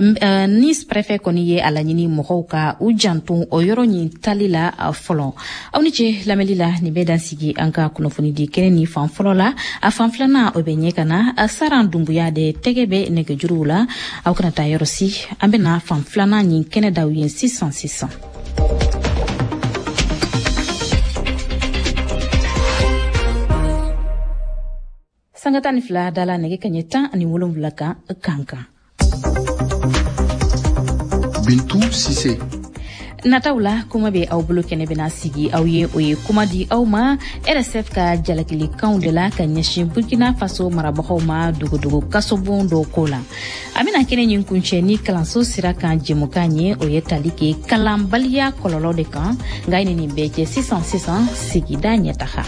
ni préfet kɔni ye a laɲini mɔgɔw ka u janto o yɔrɔ ɲin tali la fɔlɔ aw ni cɛ lamɛnli la nin bɛ dansigi an ka kunnafoni di kɛnɛ ni fan fɔlɔ la a fan filanan o bɛ ɲɛ ka na a saran dumbuya de tɛgɛ bɛ nɛgɛjuruw la aw kana taa yɔrɔ si an bɛna fan filanan ɲin kɛnɛ daw ye sisan Sangatan fila dala nege kanyeta ani wolum vlaka kanka. Bintou Cissé. Natawla kuma be aw bolo kene bena sigi aw ye oye kuma di aw ma RSF ka jalakili kan de la ka nyashin Burkina Faso marabaho ma dugudugu kasobon do kola amina kene nyin kunche ni kalanso sira kan jemukanye oye talike kalambalia kololo de kan ngaini ni beje 600 sigi da nyetaha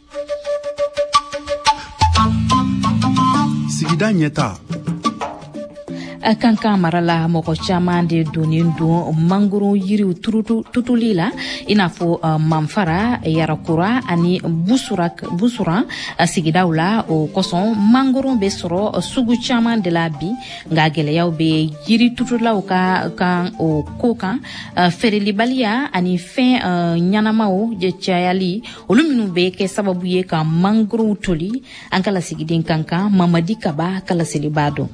sigida nyeta kankan marala mɔgɔ caman de donnen don mangoro yiriw tutuli la i n'a fɔ manfara yarakura ani busura sigidaw la o kosɔn mangoro bɛ sɔrɔ sugu caman de la bi nka gwɛlɛyaw bɛ yiri tutulaw kan o ko kan feerelibaliya ani fɛn ɲanamaw cayali olu minnu bɛ kɛ sababu ye ka mangorow toli an ka lasigiden kankan Mamadi Kaba kalaseli b'a dɔn.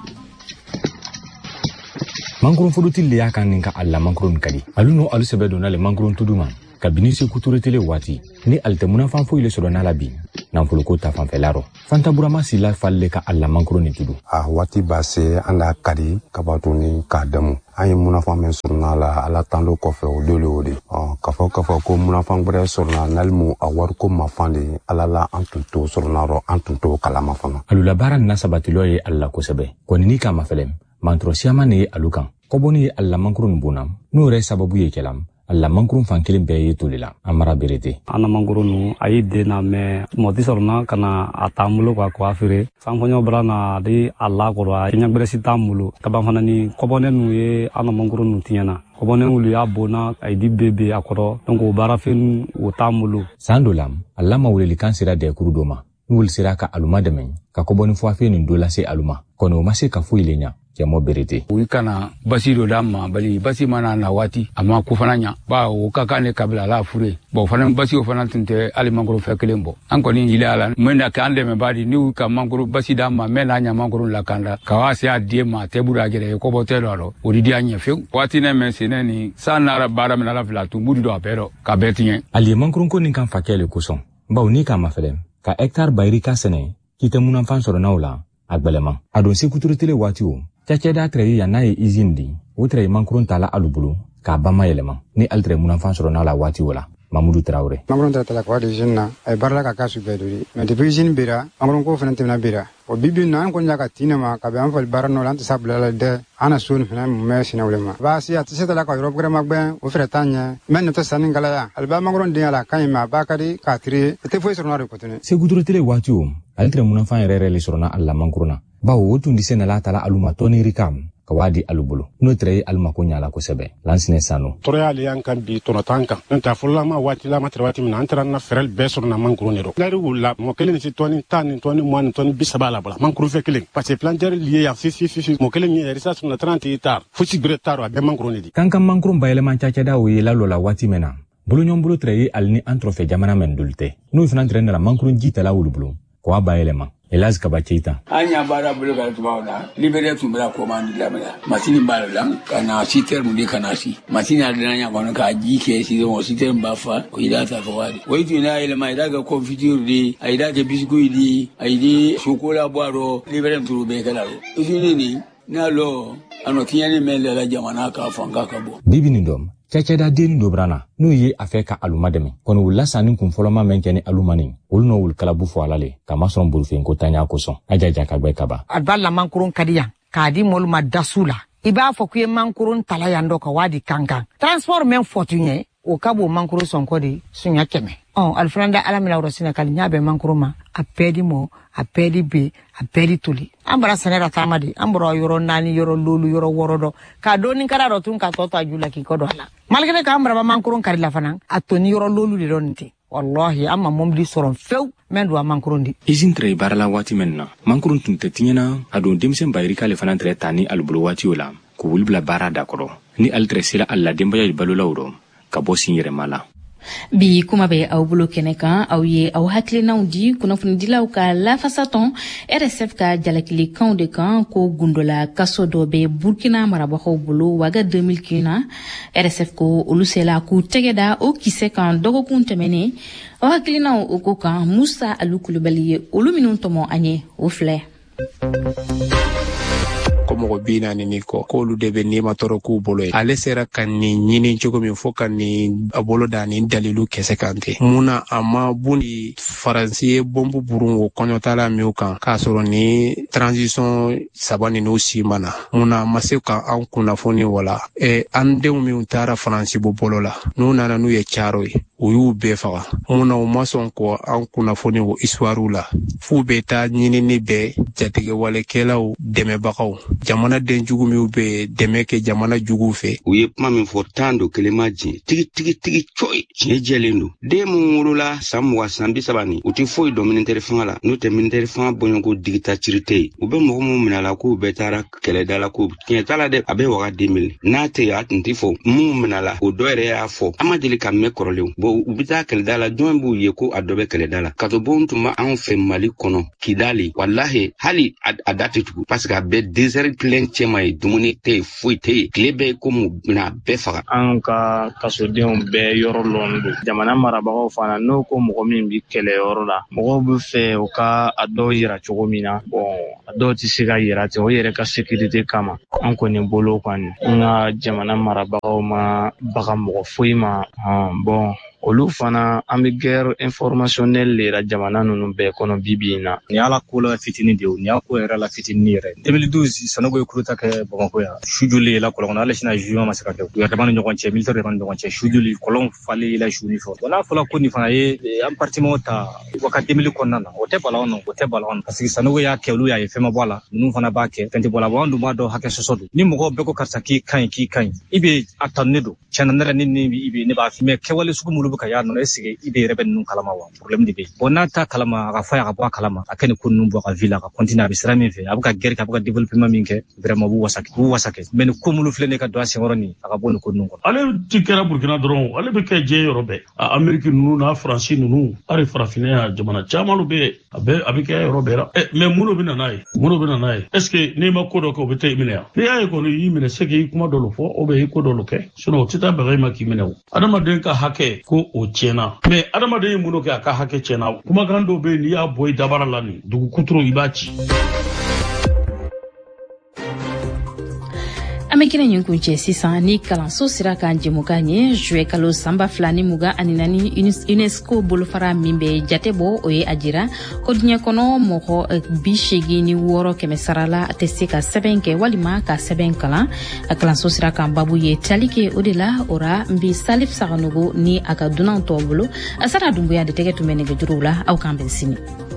Mangrun fudutil le yakan ninka alla mangrun kadi aluno alu sebe donale mangrun tuduma kabini se kuturetele wati ni altemuna fanfo ile soro nala bi nan fuluko ta fanfelaro fanta burama sila falle ka alla mangrun ni tudu wati base anda kadi kabatuni kadamu ay munafan men surnala ala tando kofe o dolodi kafo ko munafan bre surna nalmu awar ko mafande ala la antunto surnaro antunto kalama fana alula baran nasabatilo ye alla ko sebe konini kama felem mantro siama ne alukan koboni alla mangrun bunam no re sababu ye kelam alla mangrun fankelen be ye tolila amara berete ana mangrun ayi de na me moti sorna kana atamulo kwa afire sanfonyo brana di alla ko ra kinya beresi tamulo kaba fana ni kobone nu ye ana mangrun tinyana kobone ulu ya bona ay di bebe akoro donc o bara fen o tamulo sandolam alla mawleli kansira de kurudoma nul sira ka aluma demen ka koboni fo afi ni dola se aluma kono mase ka fu ilenya kemo berete wi kana basiro dama bali basi mana na wati ama ku fananya ba o kaka ne kabla la fure bo fana basi o fana tinte ali mangoro fekelembo anko ni ile ala mena ka ande me badi ni ka mangoro basi dama mena nya mangoro la kanda kawasi adie ma tebura gere ko botelo ro odidi anya fe wati ne mesene ni sana bara mena la fila tu mudi do apero ka betinye ali mangoro ko ni kan fakele kuson ba oni ka mafedem ka hectare bayrika sene kite munan fan soro nawla agbeleman adon se kuturetele wati o Chacheda trei ya nae izindi, utrei mankurun tala alubulu, ka bama yeleman, ni altre munafan soro na la wati wala, Mamadou Traoré. Mankurun tala kwa de jinna, ay barla ka kasu beduri, mais depuis jin bira, mankurun ko fenante na bira. O bibi nan ko nyaka tinema ka be anfal barano lan sabla la de ana sun fena me sina ulema. Ba si atiseta la ko rob grama gben o fretanya, men to sanin gala ya. Alba mankurun de ala kayma bakari ka tri, te foi soro na ko tene. Se gudurotele wati o, altre munafan rere le soro na alla mankuruna. Bawo wotundi sena la tala aluma toni rikam kawadi alubulu no trei alma ko nyala ko sebe lansine sano toreali yankan bi tono tanka nta fulama wati la matrwati min antara na ferel besor na mankuru nero lari wula mo kelen ci toni tan toni mo toni bisabala bala mankuru fekelen parce que plan der lié ya fi mo kelen ni risa sur na 30 tar fuci gretaro be mankuru ni kankan mankuru bayele man chacha da wi la lola wati mena bulu nyom bulu trei alni antrofe jamana men dulte no fina trenda la mankuru jita la wulubulu ko bayele man Elaz Kabachita. Anya bara bulu ka tubauna libere tumbra komandi lamela masini mbalo lam kana siter mundi kana si masini adanya kono ka jike si mo siter mbafa ko idata fawadi waitu ina ile maida ga confiture di aida ke biscuit di aidi chocolat boiro libere turube kala ro ni na lo ano tiani mele la jamana ka fanga ka bo bibi ndom Chacheda deni dobrana no ye afeka alumademe kono wula sanin kun foloma menkeni alumani ulno wul kalabu fo alale kama son burfen ko tanya ko son ajaja ka gbe kaba adballa mankurun kadiya kadi moluma dasula iba fo kuye mankurun talayando ka wadi kankan transport men fotunye o kabo mankuru sonko di sunya keme alfranda alamila urosina kali nyabe mankuru ma apedi mo apedi be apedi tuli ambara sanera tamadi ambro yoro nani yoro lulu yoro worodo ka doni kara rotun ka toto ajula ki kodo ala malgene ka ambara mankurun kari la fanan atoni yoro lulu di donti wallahi amma momdi soron few mendu mankurun di izin tre barala wati menna mankurun tunte tinyana adon demsen bayri kale fanan tre tani albulu wati wala ko wulbla bara dakoro ni altre sila alla demba balula wuro ka bosin yere mala bi kuma be aw bolo kɛnɛ kan aw ye aw hakilinaw di kunnafonidilaw ka lafasa tɔn RSF ka jalakilikanw de kan ko gundola kaso dɔ bɛ Burkina marabagaw bolo waga 2015 na RSF ko olu sela k'u tɛgɛ da o kisɛ kan dɔgɔkun tɛmɛnen aw hakilinaw o ko kan Musa Alu Kulubali ye olu minnu tɔmɔ an ye o filɛ mɔgɔ bi naani ni kɔ k'olu de bɛ nima tɔɔrɔ k'u bolo ye ale sera ka nin ɲini cogo min fo ka nin a bolo da nin dalilu kɛsɛ kan ten mun na a ma bundi faransi ye bɔnbu burun o kɔɲɔtala min kan k'a sɔrɔ ni transition saba ninnu si mana mun na a ma se ka an kunnafoni wala an denw min taara faransi bolo la n'u nana n'u ye caro ye u y'u bɛɛ faga mun na u ma sɔn ko an kunnafoni o histoire la f'u bɛ taa ɲinini bɛɛ jatigɛwalekɛlaw dɛmɛbagaw jamana den jugu min bɛ dɛmɛ kɛ jamana jugu fɛ u ye kuma min fɔ tan do kelema jin tigi coy tiɲɛ jɛlen do den mun wolola san 20 san 30 u tɛ foyi dɔn militaire fanga la n'u tɛ militaire fanga bɔɲɔgɔnko dictature u bɛ mɔgɔ mun minɛ la k'u bɛɛ taara kɛlɛda la ko tiɲɛ t'a la dɛ a bɛ waga 2000 n'a tɛ a tun tɛ fɔ mun minɛ la o dɔ yɛrɛ y'a fɔ an ma deli ka mɛn kɔrɔlenw bon u bɛ taa kɛlɛda la jɔn b'u ye ko a dɔ bɛ kɛlɛda la ka to bon tun bɛ anw fɛ Mali kɔnɔ Kidali wallahi hali a da tɛ tugu parce que a bɛ désert plein cɛma ye dumuni tɛ yen foyi tɛ yen tile bɛɛ komi bɛna bɛɛ faga an ka kasodenw bɛɛ yɔrɔ lɔn don jamana marabagaw fana n'o ko mɔgɔ min bi kɛlɛyɔrɔ la mɔgɔw bɛ fɛ u ka a dɔw yira cogo min na a dɔw tɛ se ka yira ten o yɛrɛ ka sécurité kama an kɔni bolo kɔni an ka jamana marabagaw ma baga mɔgɔ foyi ma olu fana an bɛ guerre informationnelle de la jamana ninnu bɛɛ kɔnɔ bibi in na ni ala ko la fitini de ni ala ko yɛrɛ la fitini yɛrɛ 2012 Sanogo ye coup d'État kɛ Bamako yan su joli la kɔlɔn ale sina juin ma se ka kɛ u yɛrɛ ni ɲɔgɔn cɛ militaire ni ɲɔgɔn cɛ su joli kɔlɔn falen la su ni fɔ n'a fɔla ko ni fana ye an parlement ta wagati 2000 kɔnɔna na o tɛ balon parce que Sanogo y'a kɛ olu y'a ye fɛn ma bɔ la ninnu fana b'a kɛ fɛn tɛ bɔ la an dun b'a dɔn hakɛ sɔsɔ don ni mɔgɔ bɛɛ ko karisa k'i kaɲi i bɛ a tanne don tiɲɛ na ne b'a fi mais kɛwale sugu minnu bɛ ka y'a nɔ esige i bɛ yɛrɛ bɛ ninnu kalama wa problème de bɛ bon n'a ta kalama a ka fɔ a ka bɔ a kalama a kɛ ni ko ninnu bɔ ka ville a ka continuer a bɛ sira min fɛ a bɛ ka guerre kɛ a bɛ ka développement min kɛ vraiment b'u wasake mais ni ko minnu filɛ ne ka don a senkɔrɔ nin a ka bɔ nin ko ninnu kɔnɔ ale ti kɛra Burkina dɔrɔn ale bɛ kɛ diɲɛ yɔrɔ bɛɛ Amérique ninnu n'a Faransi ninnu hali farafinna jamana caman bɛ a bɛ kɛ yɔrɔ bɛɛ la mais mun bɛ na n'a ye est ce que n'i ma ko dɔ kɛ o bɛ taa i minɛ yan n'i y'a ye kɔni y'i minɛ se k'i kuma dɔ fɔ o bɛ i ko dɔ kɛ sinon o tɛ taa bɛgɛ i ma k'i minɛ o adamaden ka hakɛ ko o tiɲɛna mais adamaden ye mun kɛ a ka hakɛ tiɲɛna kumakan dɔw bɛ yen n'i y'a bɔ i dabara la nin dugu kuturu i b'a ci an bɛ kɛnɛ ɲin kun cɛ sisan ni kalanso sera ka jɛmukan ye juillet kalo sanba 2024 UNESCO bolofara min bɛ jate bɔ o ye a jira ko diɲɛ kɔnɔ mɔgɔ 86 kɛmɛ sara la a tɛ se ka sɛbɛn kɛ walima ka sɛbɛn kalan a kalanso sera kan babu ye tali kɛ o de la ora n bi Salif Saganogo ni a ka dunanw tɔw bolo a sara dunbuya de tɛgɛ tun bɛ nɛgɛjuruw la aw k'an bɛn sini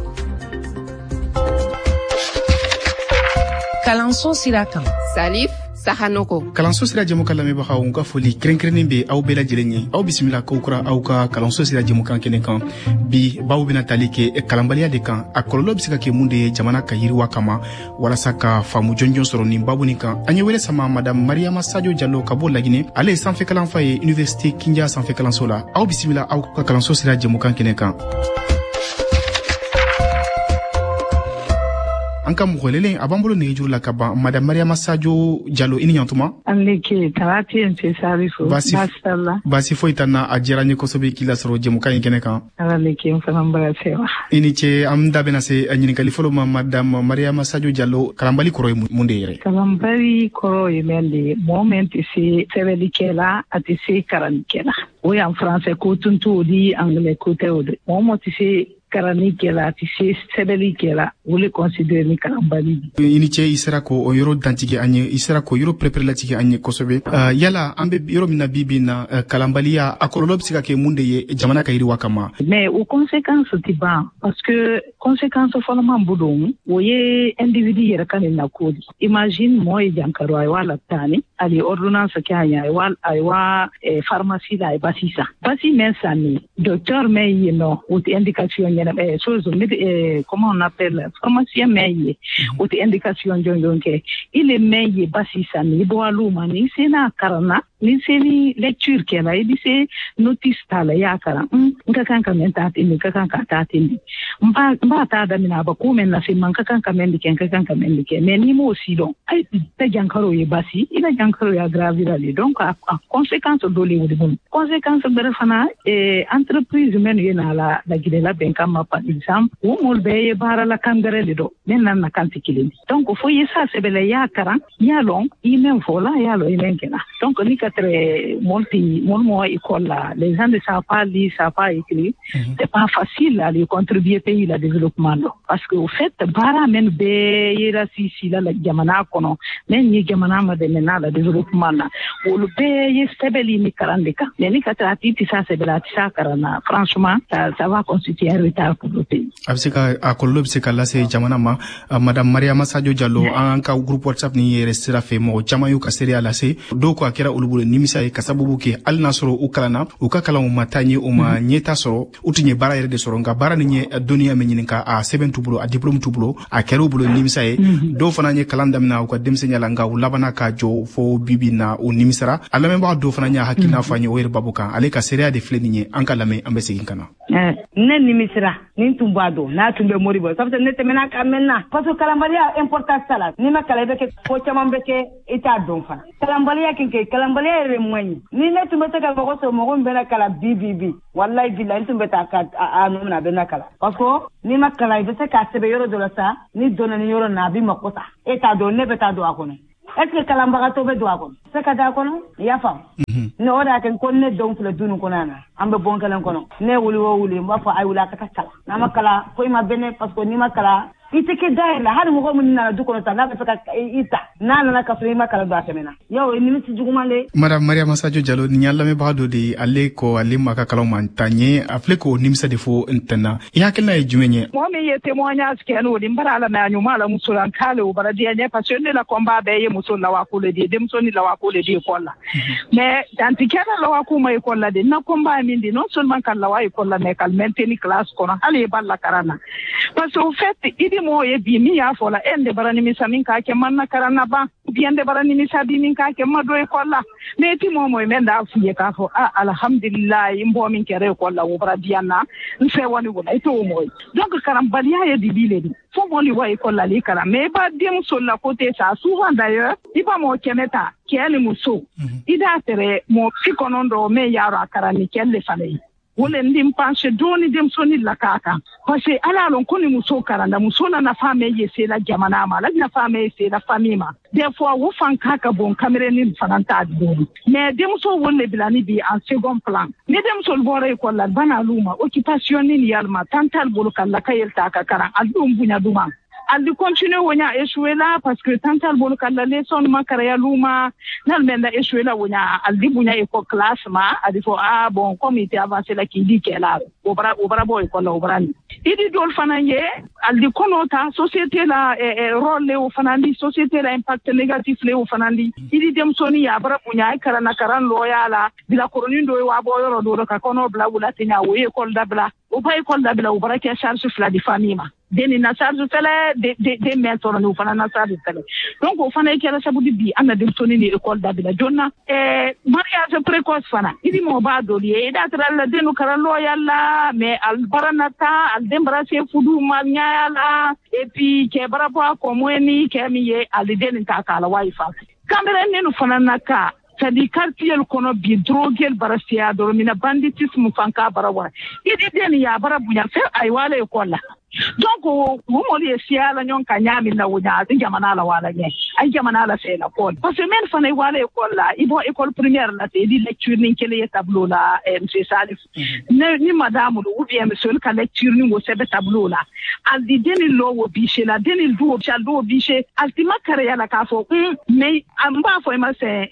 kalanso sira kan Salif Sahanoko. Kalanso sira jɛmukan lamɛnbagaw n ka foli kɛrɛnkɛrɛnnen bɛ aw bɛɛ lajɛlen ye aw bisimila kow kura aw ka kalanso sira jɛmukan kɛnɛ kan bi baw bɛna tali kɛ kalanbaliya de kan a kɔlɔlɔ bɛ se ka kɛ mun de ye jamana ka yiriwa kama walasa ka faamu jɔnjɔn sɔrɔ nin babu nin kan an ye wele sama madame Mariama Sadio Jallo ka bɔ Laginɛ ale ye sanfɛ kalanfa ye université Kindia sanfɛ kalanso la aw bisimila aw ka kalanso sira jɛmukan kɛnɛ kan an ka mɔgɔ lelen a b'an bolo nɛgɛjuru la ka ban madame Mariama Sadio Jallo i ni ɲantuma baasi foyi t'an na a diyara n ye kosɛbɛ k'i lasɔrɔ jɛmukan in kɛnɛ kan i ni ce an da bɛna se ɲininkali fɔlɔ ma madame Mariama Sadio Jallo kalanbali kɔrɔ ye mun de yɛrɛ kalanbali kɔrɔ ye mɛn de mɔgɔ min tɛ se sɛbɛnnikɛla a tɛ se kalannikɛla o y'an faransɛ ko tun t'o di anglais ko tɛ o de mɔgɔ min tɛ se kalannikɛla a tɛ se sɛbɛnnikɛla o le considéré ni kalanbali i ni ce i sera ko o yɔrɔ dantigi an ye i sera ko yɔrɔ pɛrɛpɛrɛlatigi an ye kosɛbɛ yala an bɛ yɔrɔ min na bi na kalanbaliya a kɔlɔlɔ bɛ se ka kɛ mun de ye jamana ka yiriwa kama mais o conséquence tɛ ban parce que conséquence fɔlɔman bu don o ye individu yɛrɛ ka nin nako di imagine mɔgɔ ye jankaro a ye wa latani a ye ordonnance kɛ a ɲɛ a ye wa pharmacie la a ye basi san basi mɛn san ni docteur mɛn yen nɔ o tɛ indication comment on appelle pharmacien mɛn o tɛ indication jɔnjɔn kɛ il est mɛn ye basi san ni bɔ alu ma ni sena karana ni seni lecture kela idi se notice tala ya kara nka kan menta tindi ka kan ka ta tindi mba ta da mina ba ko men na se man ka kan mendi ken ka kan mendi ken mais ni mo si don ay ta jankaro ye basi ina jankaro ya gravira le donc a conséquence do le wodi bon conséquence bere fana entreprise men yena la gide la ben kam par exemple o mol be bara la kangare le do men nan na kan tikili donc fo yesa se bele ya kara ya long imen fola ya lo imen kena donc ni katre molti mo école là les gens ne savent pas lire savent pas écrire c'est pas facile à les contribuer pays la développement parce que au fait bara men be yera si la jamana kono men ni jamana ma de mena la développement là o le be yestebeli ni karandeka mais ni katra titi ça c'est bela tisa karana franchement ça va constituer un retard pour le pays abseka akollo bseka la se jamana ma madame Mariama Sadio Diallo an ka groupe WhatsApp ni yere sira fe mo jamayu ka seria la se do ko akira ulubule nimisa e kasabubu ke al nasoro ukalana ukakala o matanye o ma nyeta soro utinye bara yere de soro nga bara ni nye dunia menyinka a 7 tubulo a diplôme tubulo a kero bulo nimisa e do fana nye kalanda mina ko demsenya la nga ulabana ka jo fo bibi na o nimisara alame ba do fana nya hakina fanye o yere babuka ale ka seria de fle ni anka lame ambese ginkana ne nimisira nin tumbado na tumbe moribo sabta ne temena kamenna parce que kalambalia important sala ni ma kala beke ko chama beke ita don fa kalambalia kinke kalambalia re moyi ni ne tumbe ta ka ko so mo mbena kala bibibi wallahi billahi tumbe ta ka anu na bena kala parce que ni ma kala beke ka sebe yoro do la sa ni dona ni yoro na bi makota eta do ne beta do akono est-ce que kalambaga to be do akono se ka da akono ya fam ne oda ken kon ne don fle dunu konana ambe bon kala kono ne wuli mba fa ay wula ka kala na makala ko ma bene parce que ni makala iteke daila hadi mo ko mun na du kono ta na ka ita na ka fle makala do asemena yo ni mi jugumale madame Mariama Sadio Diallo ni nyalla me baado de alle ko alle maka kala man tanye afle ko nimsa defo intana ya kala jumenye mo me ye témoignage ke no di mbara na nyuma la musulan kale o bara dia ne parce que la combat be ye musul la wa ko le di dem soni la wa ko le di ko la mais tantikana la wa ko mai ko la de na combat min di non seulement kan la wa ko la mais kal maintenir classe ko na ale balla karana parce que au fait idi mo ye bi mi ya fola ende barani mi samin ka ke manna karana ba biende barani mi sabi min ka ke mado e kolla me ti mo men da fuye ka fo alhamdulillah imbo min kere kolla wo bara diana nse woni wona ito mo donc karam balia ye di bile di fo mo li wa e kolla li kara me ba dem so la côté ça souvent d'ailleurs iba mo kemeta kele muso ida tere mo fikonondo me yaro akara ni kelle fale wole ndim panche doni dem soni la kaka parce que ala lon koni muso karanda muso na fame yese la jamana ma la na fame yese la famima des fois wo fan kaka bon camera ni fananta doni mais dem so wole bilani bi en second plan mais dem so bore ko la bana luma occupation ni yalma tantal bolo kala kayel ta ka karan aldum bunya duma aldi continue wonya échoué là parce que tantal bolo kala leçon makara ya luma nal menda échoué là wonya aldi bunya e ko classe ma adi fo bon comité avancé la ki di kela obara boy ko la obrani idi dol fananye aldi konota société la rôle le o fanandi société la impact négatif le o fanandi idi dem soni ya bara bunya e kala na karan loyala bila koronindo e wa boyoro do ka kono bla wula tinya wo e ko dabla o bay ko dabla o bara ke charge fla di famima deni na charge fele de mentor no fana na charge fele donc o fana ke la sabudi bi ana dem soni ni école dabila jonna mariage précoce fana idi mo ba do li da tra la denu karan loyala mais al baranata al dembrase fudu manyala et puis ke barabo ko mweni ke miye al deni ta kala wifi kamera nenu fana naka sadi quartier kono bi drogel barasia do mina banditisme fanka barawa idi deni ya barabunya fe ay wala e kolla donc wo mo li siala nyon ka nyami na wunya jamana la wala nye ay jamana la fe la kon parce que men fana wala e kolla ibo école primaire la te di lecture ni kele tableau la monsieur Salif ni madame ou bien monsieur ka lecture ni wo sebe tableau la al di deni lo wo biche la deni do do biche altima kare ya la ka fo mais amba fo ma se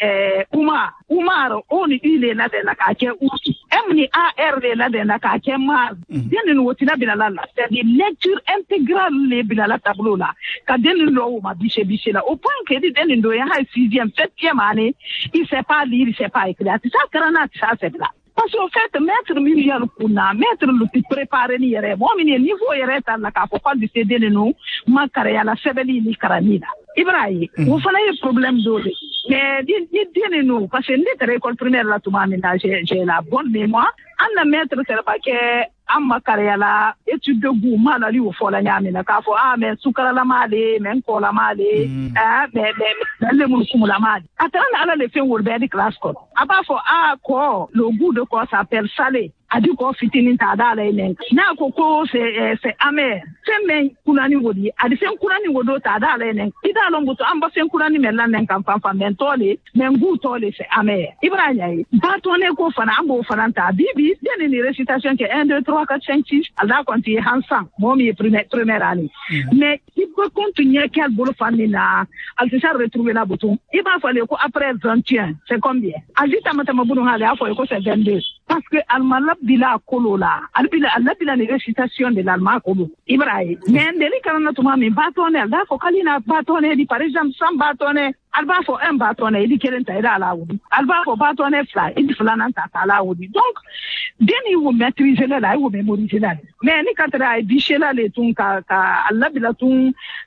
Umar oni ile la de la ka ke uti emni ar de la de la ka ke ma deni no tina bilala la c'est lecture intégrale le bilala tableau la ka deni lo ma biche la au point que deni do ya 6e 7e année il sait pas lire il sait pas écrire ça karana ça c'est là parce qu'en fait maître milliard kuna maître le préparer ni yere bon mi niveau yere ta la ka ko di céder no ma kare ya la sebeli ni karamida Ibrahim, vous faites un problème d'eau. Mais dites-nous, parce que nous, l'école primaire, là, tout le monde, j'ai la bonne mémoire. On a maître, c'est pas que amma kariyala étude de goût malali au fo la nyamina ka fo mais sukara la male men ko la male mais le mun kumu la male atana ala le fen wol be di class ko aba fo ko le goût de quoi s'appelle salé adi ko fitini ta da la inen na ko c'est amer c'est men kunani wodi adi fen kunani wodo ta da la inen ida lo mbuto amba fen kunani men la nen kam fam men tole men goût tole c'est amer ibrahim ba to ne ko fana ambo fana ta bibi deni ni récitation que 1 2 3 4 5 6 ala konti hansan momi première année mais il peut continuer quel boulot famina al se retrouver la bouton il va falloir ko après 21 c'est combien alita matama bunu hale afo ko c'est 22 parce que almalab bila kolola albila ni récitation de l'alma kolo ibrahim mais ndeli kana tuma mi batonel da ko kalina batonel di par exemple sans batonel alba fo un batonel di kelenta ida ala wudi alba fo batonel fly idi flana ta ala wudi donc deni wo maîtriser la wo mémoriser la mais ni katra bichela le tun ka alabila tun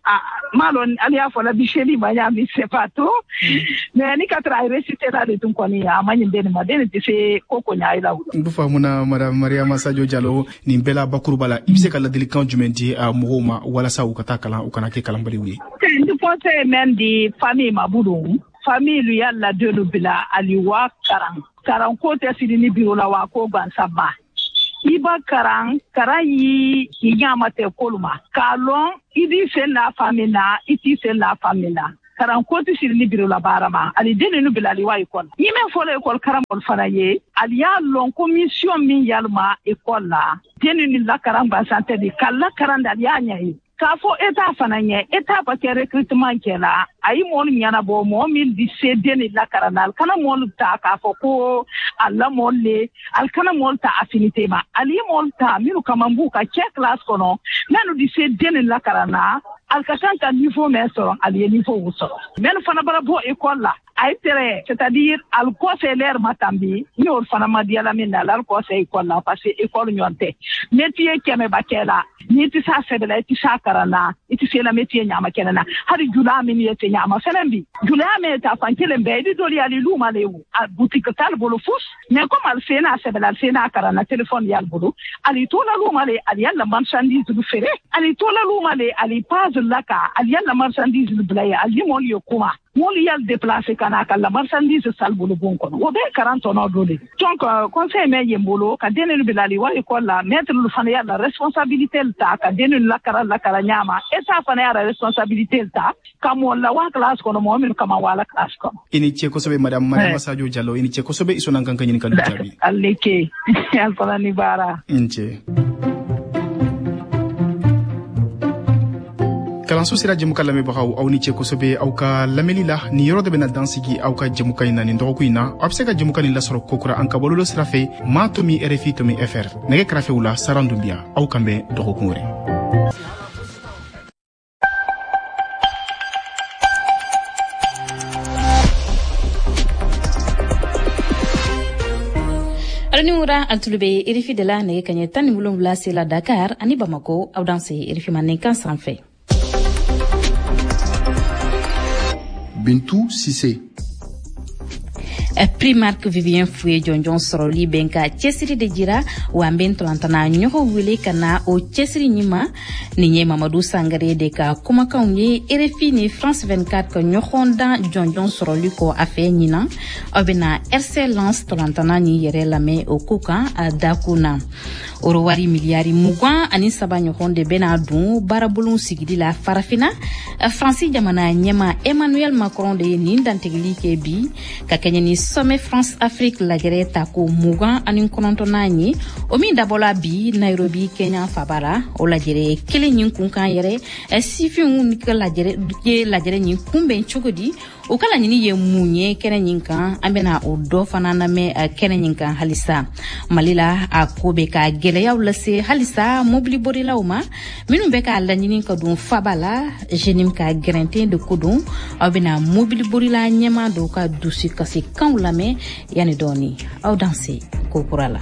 malon alia fo la bicheli baya mi c'est pas tout mais ni katra réciter la le tun ko ni amany deni ma deni te koko nya ila wudi ndu famuna madame Mariama Sadio Diallo ni bela bakurubala ibse kala delikan jumendi a mohoma wala sa ukata kala ukana ke kala mbali wi ndu pote men di famille mabudum famille yalla de lubila aliwa karan ko te sidini birola wa ko ban sabba iba karan yi nyama te koluma kalon idi sen la famina iti sen la famina karan ko te sidini birola barama ali deni nu bila aliwa ikon yime fole ekol karamol fanaye ali ya lon commission min yalma ekol la deni ni la karan ba santé di kala karan da ya nyai kafo eta fananye eta pa ke recrutement kela ay mon nyana bo mo min di cedeni la karanal kana mon ta kafo ko alla mon le al kana mon ta affinité ma ali mon ta minu kamambu ka che class kono nanu di cedeni la karana al kasanta niveau meso ali niveau wuso men fana bara bo école la ay tere c'est-à-dire al conseiller matambi ni or fana madiala min la al conseil école la parce que école nyonte métier keme bakela ni ti sa sebela ti sa karana ti se la métier nyama kenana hari jula min yete nyama fenembi jula me ta fankele be di doli ali luma lewu a boutique tal bolo fous mais comme al sena sebela al sena karana téléphone yal bolo ali to la luma le ali yalla marchandise du fere ali to la luma le ali paz laka ali yalla marchandise du blay ali mon yo kuma mon yal déplacer kana kala marchandise sal bolo bon kono o be 40 no dole donc conseil me yembolo ka denelu bilali wa école la mettre le fana yalla responsabilité ta ka denelu la kara nyama et ça fana yalla responsabilité ta kamo la wa classe kono mo min kama wala classe kono ini che ko sobe madame Mariama Sadio Diallo ini che ko sobe isona kanka nyini kalu jabi aleke alfala ni bara inche kalanso sira jemuka lamebagaw aw ni ce kosɛbɛ aw ka lamɛnli la ni yɔrɔ de bena dansigi aw ka jemuka ɲi na nin dɔgɔku ɲi na aw be se ka jemuka nin lasɔrɔ kokura an ka bɔlɔlɔ sira fɛ ma tomi rfi tomi fr nɛgɛ kɛrɛfɛw la saran dunbiya aw kan bɛn dɔgɔkun wɛrɛ Aranimura altulube irifi de la nege kanye tani mulumla la Dakar ani Bamako aw danse irifi manen sanfɛ. Bintou Sissé. Primark Vivien Fouye Jonjon Soroli Benka Chesiri de Jira Wamben Tolantana Nyoko Wile Kana o Chesiri Nima Ninye Mamadou Sangare de ka Kumakaunye RFI ni France 24 ko Nyokonda Jonjon Soroli ko afe Nina Obena RC Lance Tolantana ni yere lame o Kuka a Dakuna Orowari miliari mugwan ani saba Nyokonde Benadou Barabulun Sigidi la Farafina Francis Jamana Nyema Emmanuel Macron de Nindantegli Kebi Kakanyeni Sommet France-Afrique lajere tako mugan ani konontona ni o min dabola bi Nairobi Kenya Fabara o lajere kele nyin kunkan yere sifin ni lajere nyin kumben chogodi o kala nyini ye munye kene nyin kan ambena o do fanana me kene nyin kan halisa malila akobe ka gele ya ulase halisa mobili borila uma minun be ka la nyini ka dun Fabala jenim ka grente de kudun abena mobili borila nyema do ka dusi kasi kan lame yani doni au danse ko kurala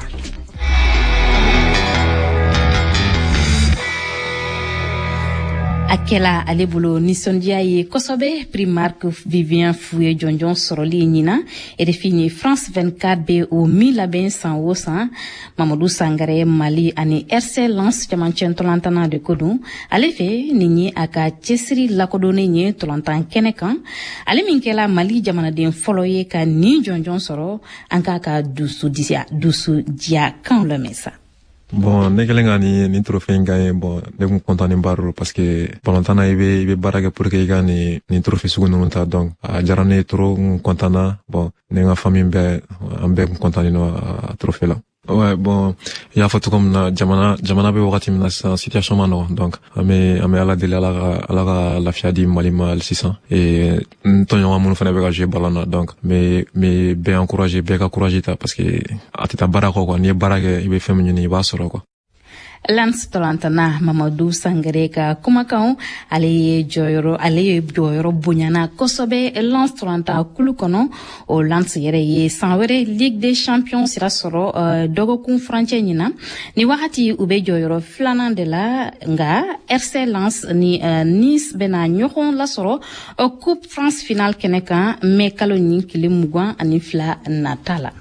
akela ale bolo nisondiya ye kosɔbɛ primarque Vivien Fouye Jonjon sɔrɔli ɲina RFI France 24 be o min labɛn san o san Mamadou Sangare Mali ani RC Lens cɛmancɛ tɔlantana de ko don ale fɛ nin ye a ka cɛsiri lakodɔnnen ye tɔlantan kɛnɛ kan ale min kɛla Mali jamanaden fɔlɔ ye ka nin jɔnjɔn sɔrɔ an k'a ka dusu diya kan lamɛn sa. Bon, ne kelen ka ni trophée in gagné, bon, ne kun content baro parce que balontan na i be baara kɛ pour que i ka ni trophée sugu ninnu ta, donc a diyara ne trop content na, bon, ne ka famille bɛɛ an bɛɛ kun content no a trophée la. Ouais, bon, il y a fɔtu comme na jamana bɛ wagati min na sisan situation ma nɔgɔ, donc an bɛ ala deli ala ka lafiya di Mali ma hali sisan et n tɔɲɔgɔn minnu fana bɛ ka jouer ballon na, donc mais bɛɛ encourager, bɛɛ ka courage ta parce que a tɛ taa baara kɔ quoi, n'i ye baara kɛ i bɛ fɛn min ɲini i b'a sɔrɔ quoi. Lance tolantana Mamadou Sangare ka kumakan ale ye jɔyɔrɔ bonyana kosɛbɛ Lance tolanta kulu kɔnɔ o Lance yɛrɛ ye san wɛrɛ Ligue des Champions sira sɔrɔ dɔgɔkun furancɛ ɲina ni wagati u bɛ jɔyɔrɔ filanan de la nga RC Lens ni Nice bɛna ɲɔgɔn lasɔrɔ Coupe France finale kɛnɛ kan mɛ kalo ni tile 22 nata la.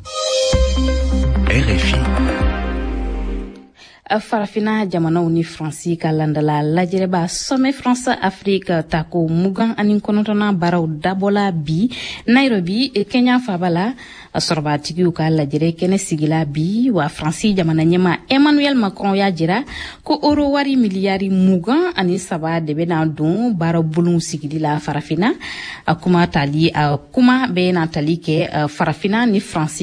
RFI farafina jamanaw ni Fransi ka landala lajɛrɛba sommet France Afrique tako 29 baaraw dabɔla bi Nairobi Kenya fabala sɔrɔbatigiw ka lajɛrɛ kɛnɛ sigila bi wa Fransi jamana ɲɛma Emmanuel Macron y'a jira ko euro wari miliyari 23 de bɛna don baara bulon sigili la farafina a kuma bɛ na tali kɛ farafina ni Fransi